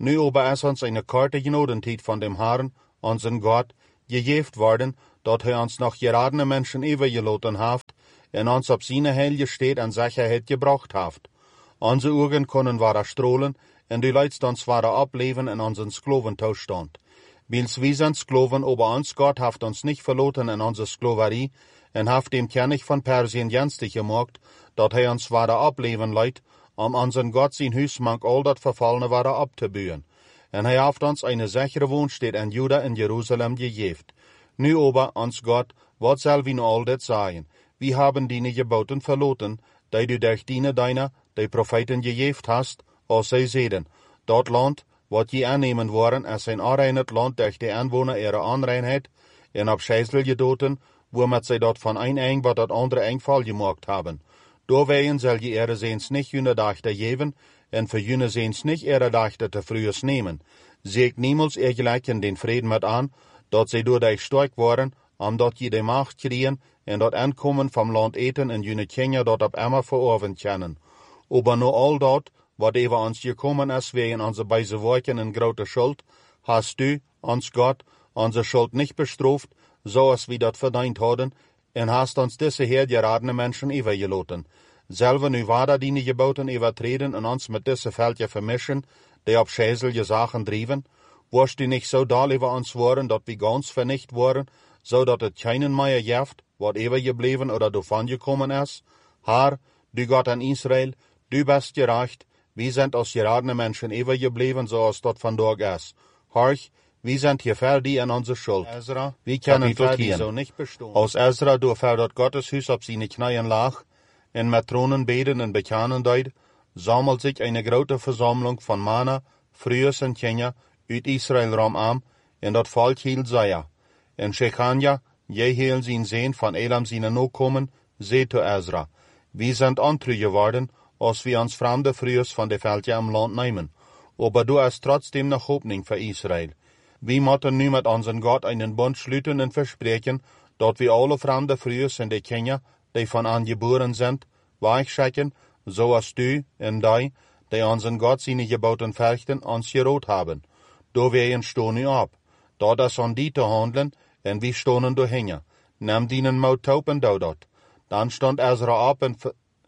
Nu aber ist uns eine karte Genodentijd von dem Herrn, unseren Gott, gegeft worden, dat hij ons noch geradene Menschen übergeloten haft, en ons op seine heilige steht an Sicherheit gebracht haft. Onze Augen können wahrer strohlen, en die Leute uns wahrer ableven in unseren Skloventoestand. Bils wir sind Skloven, aber uns Gott haft uns nicht verloten in unsere Skloverie, en haft dem König von Persien jenstig gemacht, dat hij uns wahrer ableven leid, um unseren Gott sein Hüsmank all dat Verfallene wahrer abzubühen. En hij haft uns eine sichere Wohnstätte in Juda in Jerusalem gegeft. Nu aber, uns Gott, wat soll wir nu all dat sagen? Wir haben deine Geboten verloten, die du durch diene deiner, die Propheten gegeft hast, als sie sehen. Dat Land, wat je annehmen worden, als ein anreinet Land durch die Anwohner ihre Anreinheit, en ab Scheißel gedoten, womit sie dort von ein eng wat dat andere eng Fall gemacht haben. Doorwegen soll je ihre Sehens nicht jüne Dachte geben, en für jüne Sehens nicht ihre Dachte te frühes nehmen. Seht niemals ihr gleichen den Frieden mit an, dat sie durch dich stark worden, am dat je die Macht kriegen, en dat Ankommen vom Land eten en jüne Kinder dort ab immer verorven können. Aber nur all dat, wat über uns gekommen ist, wegen unserer beise Worten in grote Schuld, hast du, uns Gott, unsere Schuld nicht bestraft, so als wir dat verdient haben, en hast uns diese hergeradene Menschen übergeloten. Selber nu wader deine Geboten übertreten und uns mit diese Völker vermischen, die auf schäselige Sachen driven, wirst du nicht so doll über uns worden, dat wir ganz vernicht worden, so dat es keinen mehr jaft, wat übergeblieben oder davon gekommen ist? Herr, du Gott an Israel, du bist gerecht, wir sind aus geradene Menschen übergeblieben, so als dort von dort ist. Horch, wir sind hier fertig an unsere Schuld. Ezra, wir können fertig so nicht bestehen. Aus Ezra, du dort Gottes Hus auf seine Knien lag, in mit Thronen beten und bekennen deut, sammelt sich eine große Versammlung von Mana, frühes und Kinder, uit Israel ram an, en dat Volk hielt Seia. En Shechania, je heel zijn Sehn von Elam seine Nokommen, seht zu Ezra. Wir sind antrü geworden, als wir uns fremde frühes von de Völker am Land nehmen. Aber du hast trotzdem noch Hoffnung für Israel. Wir mochten nu mit unseren Gott einen Bund schlüten und versprechen, dat wir alle fremde frühes in de Kinder, die von an geboren sind, weichschicken, so als du und die, die unseren Gott seine Geboten verrichten, uns gerot haben. Do wehen sto nu ab. Dat is an die te handeln, en wie stonen do hingen. Neem dienen mout taub en dood dat. Dan stond Ezra op en,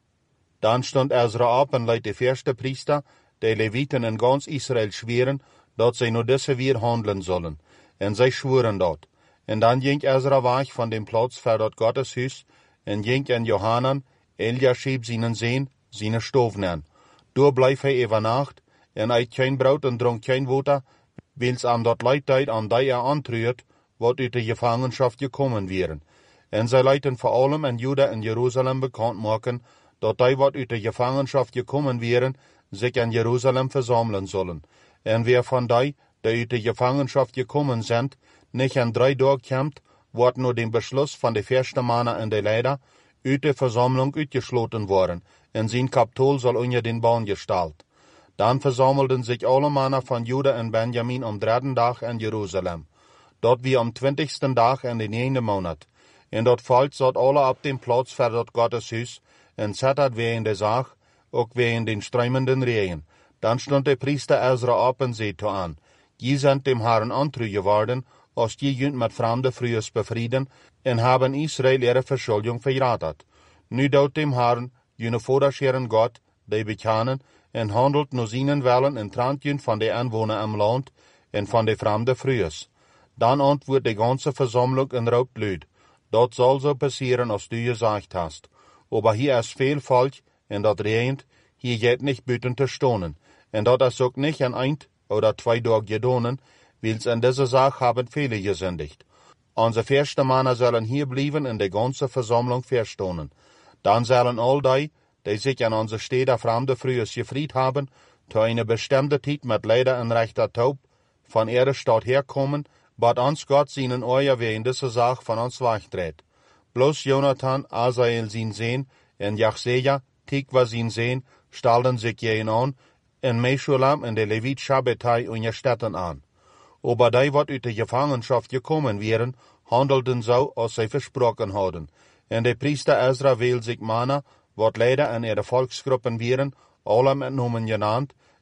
dan stond Ezra op en leid de eerste priester, de Leviten in ganz Israel schweren, dat zij nur deze weer handeln sollen. En zij schwuren dat. En dan ging Ezra weg van dem Platz voor dat Gottes huis, en ging en Johanan, Eliashib seinen Sehn, seine Stoven an. Door bleef hij over nacht, en eet geen brood en dronk geen water, wils am dat Leid an die er antruert, wat uit de Gefangenschaft gekommen wären. En zij leiten vor allem in Juda en Jerusalem bekannt maken, dat die wat uit de Gefangenschaft gekommen wären, sich in Jerusalem versammeln sollen. En wer von die, die uit de Gefangenschaft gekommen sind, nicht in drei Tagen kommt, wordt nur dem Beschluss von de erste Männer in de Leider, uit de Versammlung uitgeschloten worden, en zijn Kapitol soll unter den Baum gestellt. Dann versammelten sich alle Männer von Juda und Benjamin am dritten Tag in Jerusalem. Dort wie am twintigsten Tag in den jeenen Monat. En dort Volk zat alle ab dem Platz für dort Gottes Hus, en zettert wegen der Sach, auch wegen den streimenden Regen. Dann stund der Priester Ezra ab und sehte an, die sind dem Herrn antrü geworden, als die jünd mit fremde frühes befrieden, en haben Israel ihre Verschuldung verratet. Nu dort dem Herrn, jene vorderscheren Gott, die bekennen, en handelt nur seinen Wellen en trantjün von de Anwohner am Land en von de fremde frühes. Dann antwoordt die ganze Versammlung en raubt Lüd. Dat soll so passieren, als du gesagt hast. Aber hier ist viel Volk, en dat regent, hier geht nicht büten te stonen. En dat is ook nicht an ein oder zwei Tage gedonen, wils in dieser Sache haben viele gesündigt. Unsere erste Männer sollen hier bleiben in der ganze Versammlung verstonen. Dann sollen all die, die sich an unsere Städte fremde frühes gefried haben, zu einer bestimmten Zeit mit Leider und rechter Taub von ihrer Stadt herkommen, bat uns Gott seinen Euer wegen dieser Sache von uns wegdreht. Bloß Jonathan, Asael sein Sehn, und Jachseja, Tikva sein Sehn, stellten sich jenen an, und Meschulam und der Levit Schabbatai und Städten an. Aber die, wat uit der Gefangenschaft gekommen wären, handelten so, als sie versprochen hadden. Und der Priester Ezra wählt sich Männer, wat leider in ihre Volksgruppen wären, alle mit Namen genannt,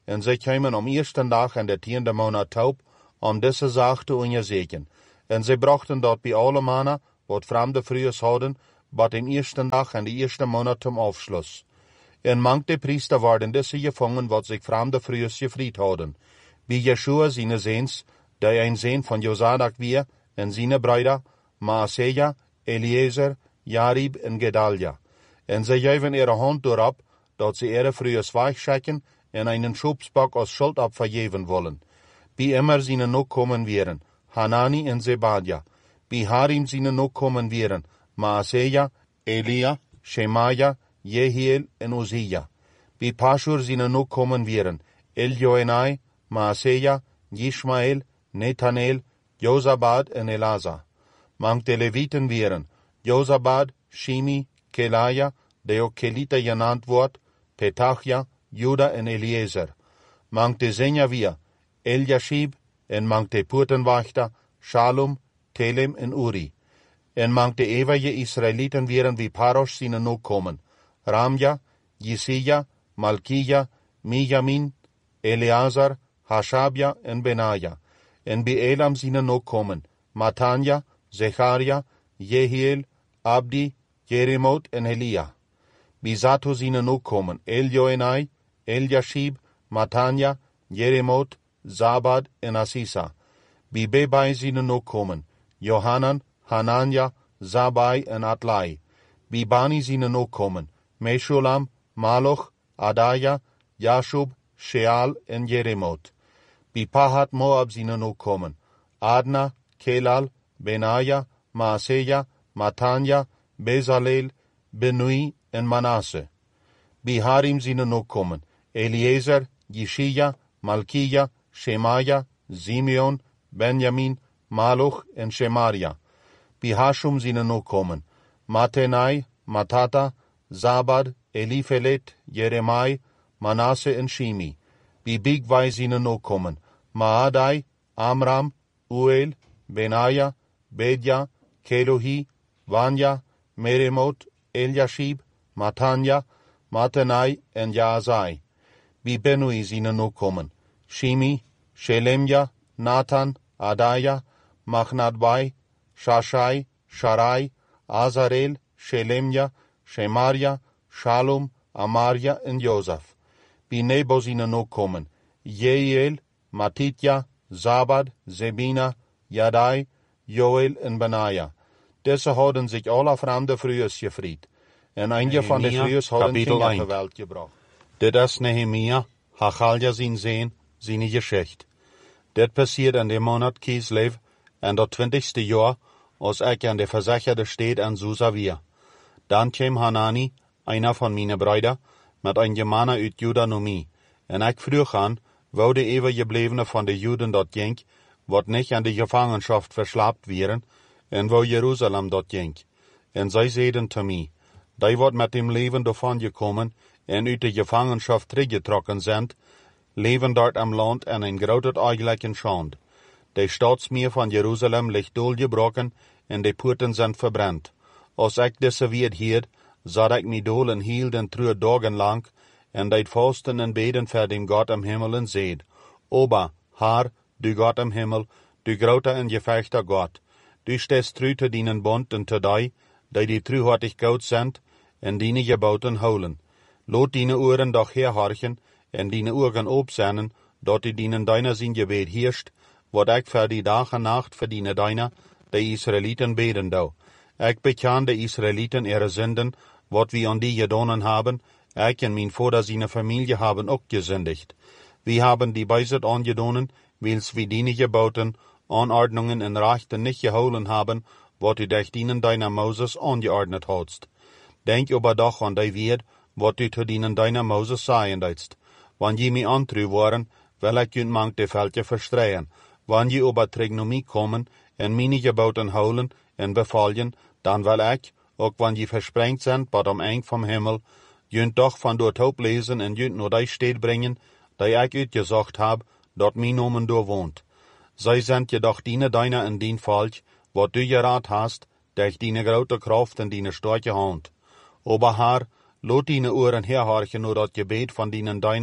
en sie kämen am ersten Tag in der tiende Monat taub, um diese Sache zu untersuchen. En sie brachten dort bei alle Männer, wat fremde Frühes hadden, bei dem ersten Tag in der ersten Monat zum Aufschluss. En manche Priester waren diese gefangen, wat sich fremde Frühes gefried hadden. Bei Jeschua seine Sehns, der ein Sehn von Josadak war, en seine Brüder, Maaseja, Eliezer, Jarib en Gedalja. En sie geven ihre Hand durab, dat sie ihre Frühes weichschecken en einen Schubsbock aus Schuld abvergeven wollen. Wie immer seine noch kommen wären, Hanani en Zebadja. Wie Harim seine noch kommen wären, Maaseja, Elia, Shemaja, Jehiel en Uzia. Wie Pashur seine noch kommen wären, Eljoenai, Maaseja, Yishmael, Nethanel, Josabad en Elasa. Mank de Leviten wären, Josabad, Shimi, Kelaja, der auch Kelita genannt wird, Petachja, Juda en Eliezer. Mank de Senja wir, Eliashib, en mank de Purtenwachter, Shalom, Telem en Uri. En mank de ewige Israeliten wären wie Parosh seine noch kommen, Ramja, Jisija, Malkija, Mijamin, Eleazar, Hashabja en Benaja. En bei Elam seine noch kommen, Matanja, Zecharia, Jehiel, Abdi, Jeremot en Elia. Bei Zato seine noch kommen, Eljoenai, Eliashib, Matanja, Jeremot, Zabad en Asisa. Bei Bebai seine noch kommen, Johanan, Hananja, Zabai en Atlai. Bei Bani seine noch kommen, Meshulam, Maloch, Adaya, Jashub, Sheal en Jeremot. Bei Pahat Moab seine noch kommen, Adna, Kelal, Benaja, Maaseja, Matanja, Bezalel, Benui en Manasse. Bei Harim seine noch kommen, Eliezer, Jishija, Malkija, Shemaja, Simeon, Benjamin, Maluch en Shemaria. Bei Hashum seine noch kommen, Matenai, Matata, Zabad, Eliphelet, Jeremai, Manasse en Shimi. Bei Bigwai seine noch kommen, Maadai, Amram, Uel, Benaja, Bedja, Kelohi, Vanya, Meremot, Eliashib, Matanja, Matenai en Jaazai. Bei Benui seine noch kommen, Shimi, Shelemja, Nathan, Adaya, Machnadbai, Shashai, Sharai, Azarel, Shelemja, Shemaria, Shalom, Amaria en Joseph. Bei Nebo seine noch kommen, Jeiel, Matitja, Zabad, Zebina, Jadai, Joel en Benaja. Deze hadden zich alle fremde Frühes gefried. En einige van de Frühes hadden Kinder ter Welt gebracht. Dit is Nehemia, Hachalja zijn zeen, zijn Geschicht. Dit passiert in dem Monat Kislev, en dat twintigste Jahr, als ik an de verzecherde steed an Susa wir. Dan kwam Hanani, einer von meine Brüder, mit ein Germaner uit Juda nu mij. En ik vroeg aan, wo de eeuwgeblevene van de Juden dort ging, wat nicht an de Gefangenschaft verslapt wären, en wo Jerusalem dort ging. En zij zeiden te mij, die wat met dem Leben davon gekommen, en uit de Gefangenschaft teruggetrokken sind, leven dort am Land en een groot eigelijken Schand. De Staatsmeer van Jerusalem ligt doorgebroken en de poorten zijn verbrannt. Als ik deze weet hield, zat ik mij dolen hield en true dagen lang, en deed vasten en beden voor dem Gott am Himmel en zeid, Oba, Haar, du Gott am Himmel, du grote en gevechter Gott, du stehst true te dienen Bund en te die, die die truhartig goud sind, en diene geboten houden. Laat diene oren doch herhorchen, en diene ogen opzennen, dat die dienen deiner zijn gebed heerscht, wat ik voor die dag en nacht verdiene deiner, de Israeliten beden dou. Ik bekan de Israeliten ihre Sünden, wat wie an die gedonen haben, ik en mijn vader seine Familie haben ook gesündigt. Wir haben die Beiset angedonen, wils wie diene geboten, Anordnungen en Rechten nicht geholen haben, wat du durch dienen deiner Moses angeordnet hast. Denk aber doch an die Wert, wat du zu dienen deiner Moses sagen deitst. Wann je mi antru waren, will ik jün mank de Veldje verstreien. Wann je über Trigonomie kommen, en meine geboten holen, en befallen, dan will ik, ook wann je versprengt sind, bad am eng vom Himmel, jünt doch van dort hoop lesen en jünt nur die steed bringen, die ik uitgezocht hab, dort mi nomen door wohnt. Zij sind jedoch diene deiner en dien falsch, wat du geraad hast, durch diene grote Kraft en diene starke Hand. Aber Herr, lot diene oren herhorchen nur dat Gebet van dienen deiner,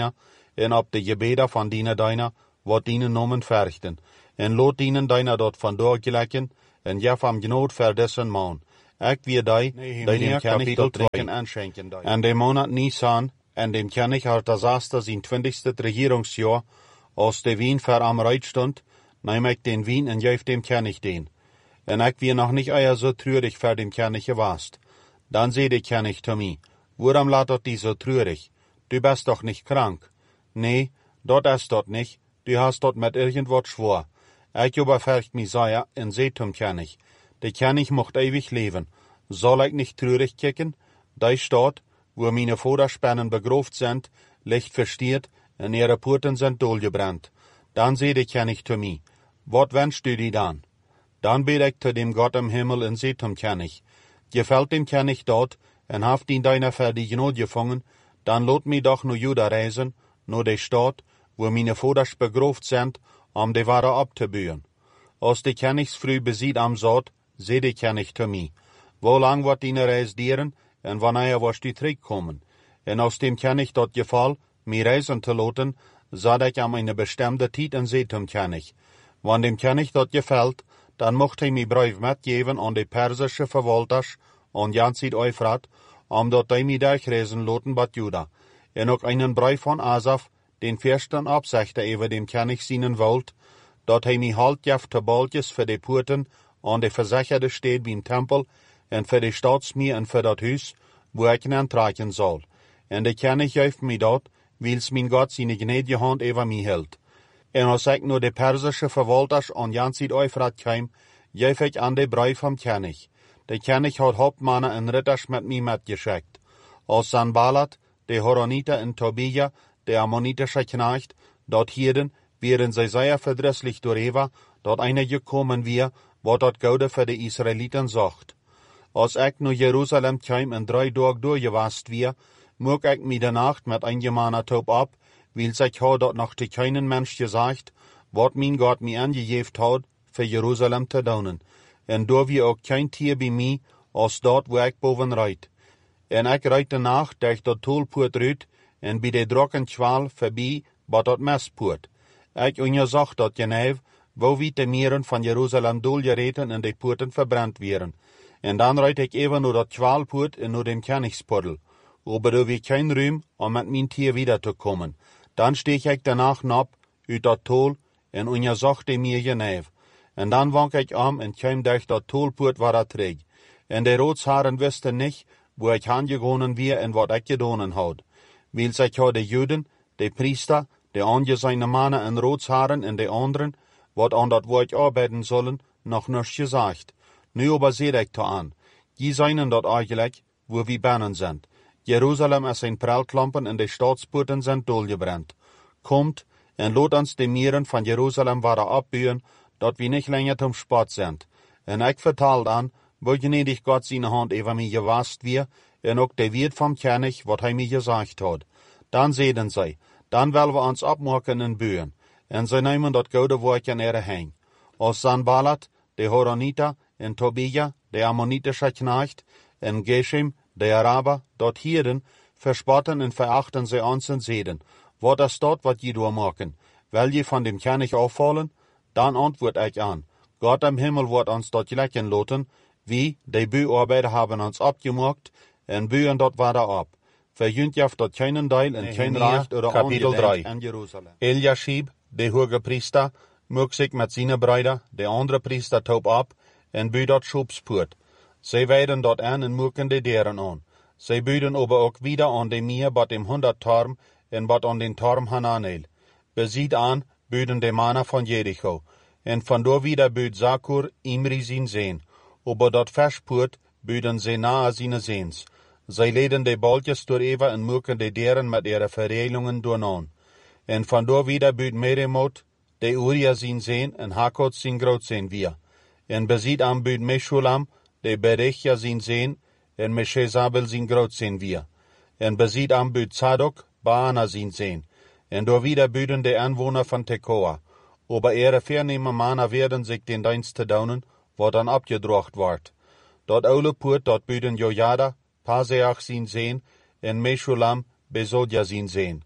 en op de gebeden van dienen deiner, wat dienen nomen verrichten, en lot dienen deiner dort van doorgelekken, en jef am genood verdessen maan. Ik wie die, die dem kennig dort trekken aanschenken. En de maand Nisan, en dem kennig had das aste zijn twintigste regeringsjahr, als de wien ver am Reit stond, neem ik den wien en geef dem kennig den. En ik wie nog niet eier so treurig ver dem kennig gewast. Dan zei de kennig zu mir, warum laat dort die so treurig? Du bist doch nicht krank. Nee, dort ist dort nicht, du hast dort mit irgendwas schwor. Ich überfercht mich sehr en zei zum kennig, de kennig mocht ewig leben. Soll ich nicht treurig kicken? Die Stadt, wo meine Vorderspannen begroft sind, licht verstiert, en ihre Porten sind dolgebrannt. Dann seh de kennig zu mir, wat wünschst du dir dann? Dann bete ich zu dem Gott im Himmel en zei zum kennig, gefällt dem kennig dort, en haft ihn deiner für die Not gefangen, dann lot mi doch nur Juda reisen, nur de Stadt, wo meine Voders begroft sind, um de Ware abzubühen. Als de kennigs früh besied am Sod, seh de kennig zu mir, wo lang wird die Reis dieren, en wanneer was die terugkommen. En aus dem kennig dort gefall, mi reisen te loten, zat ich am eine bestimmte Tijd en seh zum kennig. Wann dem kennig dort gefällt, dann mocht hij mi brief metgeven an de persische Verwalters, an Janzid Euphrat, um dort die mi durchreisen loten bat Juda. En ook einen brief von Asaf, den fürsten Absichter über dem kennig sienen wollt, dort hij mi halt jaf te baltjes für de Purten, an de versicherde steht beim Tempel, en für de Staatsmier en für dat Huis, wo ich ihn antragen soll. En de kennig geeft mi dort, wils min Gott seine gnädige Hand über mi hält. En als ik nur de persische Verwalters an Janzid Euphrat keim, geef ich an de brief vom kennig. De kennig hat Hauptmannen en Ritters mit mi mitgeschickt. Als Sanballat, de Horoniter en Tobia, de ammonitische Knecht, dort hierden, wären sie sehr verdrisslich durch Eva, dort einer gekommen wir, wo dort Gaude für die Israeliten sagt. Als ich nur Jerusalem keim in drei Tagen durchgewast wir, mug ich mi de Nacht mit eingemanner Taub ab, weil sich ha dort noch zu keinen Mensch gesagt, wat mein Gott mi angejeft hat, für Jerusalem zu daunen. En do wie auch kein Tier bei mi, als dort wo ich boven reit. En ich reit de Nacht, durch dort Tolpoort rüt, en bei de drocken Schwal vorbei, bat dort Messpoort. Ich untersucht dort genev, wo wie de Mieren von Jerusalem dolgereten en de Poorten verbrannt wären. En dann reit ich even nur dort Schwalpoort en nur dem Königsportel. Aber da wie kein Rühm, um mit mein Tier wiederzukommen. Dann steh ich danach nab, ut dat Tol, en untersuchte mir genev. En dann wank ich am en käm durch dat Tolpoort war er träg. En de Rotsharen wüssten nicht, wo ich angegonnen wir en wat ich gedonen had. Weil sich ha de Juden, de Priester, de angesehene Mannen en Rotsharen en de anderen, wat an dat wo ich arbeiten sollen, noch nichts gesagt. Nu aber seh ich da an. Die seien dort eigentlich, wo wir bannen sind. Jerusalem ist ein Prellklampen en de Staatsporten sind dolgebrannt. Kommt, en lot uns de Mieren von Jerusalem waren abbühen, dat wir nicht länger zum Sport sind. En ich vertalt an, wo gnädig Gott seine Hand über mich gewast wir, en ook de Wirt vom König, wat hij mir gesagt hat. Dann sehen sie, dann wollen wir uns abmachen en bühen, en sie nehmen dat goude Wort in ihre Hang. Als Sanballat, de Horoniter, en Tobia, de ammonitische Knecht, en Geshem, de Araber, dort hierden, verspotten en verachten sie uns en seden. Wat ist dort, wat je door machen? Will je von dem König auffallen? Dann antwort ich an. Gott im Himmel wird uns dort lecken loten, wie, die Büharbeiter haben uns abgemacht, en bühen dort weiter ab. Verjünt jaft dort keinen Teil en kein Recht oder Angedenk in Jerusalem. Eliashib, de hoge Priester, mög sich mit seinen Brüdern, de andere Priester taub ab, en bü dort Schubspurt. Sie werden dort an en mögen de deren an. Sie büden aber auch wieder an dem Meer bat dem hundert Torm, en bat an den Torm Hananel. Besieht an, büden de Mana von Jericho. En von do wieder büd Sakur, Imri sin Sehen. Aber dort verspurt, büden sie nahe seine Sehns. Sie leden de Boltjes durch Eva en mögen de deren mit ihre Verreilungen durchnahen. En von do wieder büd Meremot, de Uria sin Sehen, en Hakot sin Grot sehen wir. En besieht am büd Meschulam, de Berechia sin Sehen, en Meshezabel sin Grot sehen wir. En besieht am büd Zadok, Baana sin Sehen. En do wieder büden de Anwohner von Tekoa. Aber ihre vernehme Mana werden sich den Dienst te daunen, wo dann abgedrocht ward. Dort Aule Purt, dort büden Jojada, Paseach sin Sehen, en Meschulam, Besodja sin Sehen.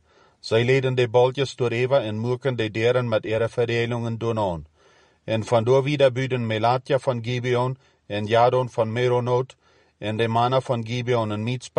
Zij leden de boljes door Eva en moeken de deren met ihre verdelingen doen aan. En vandoor wieder büden Melatja van Gibeon en Jadon van Meronot en de mannen van Gibeon en Mitzpah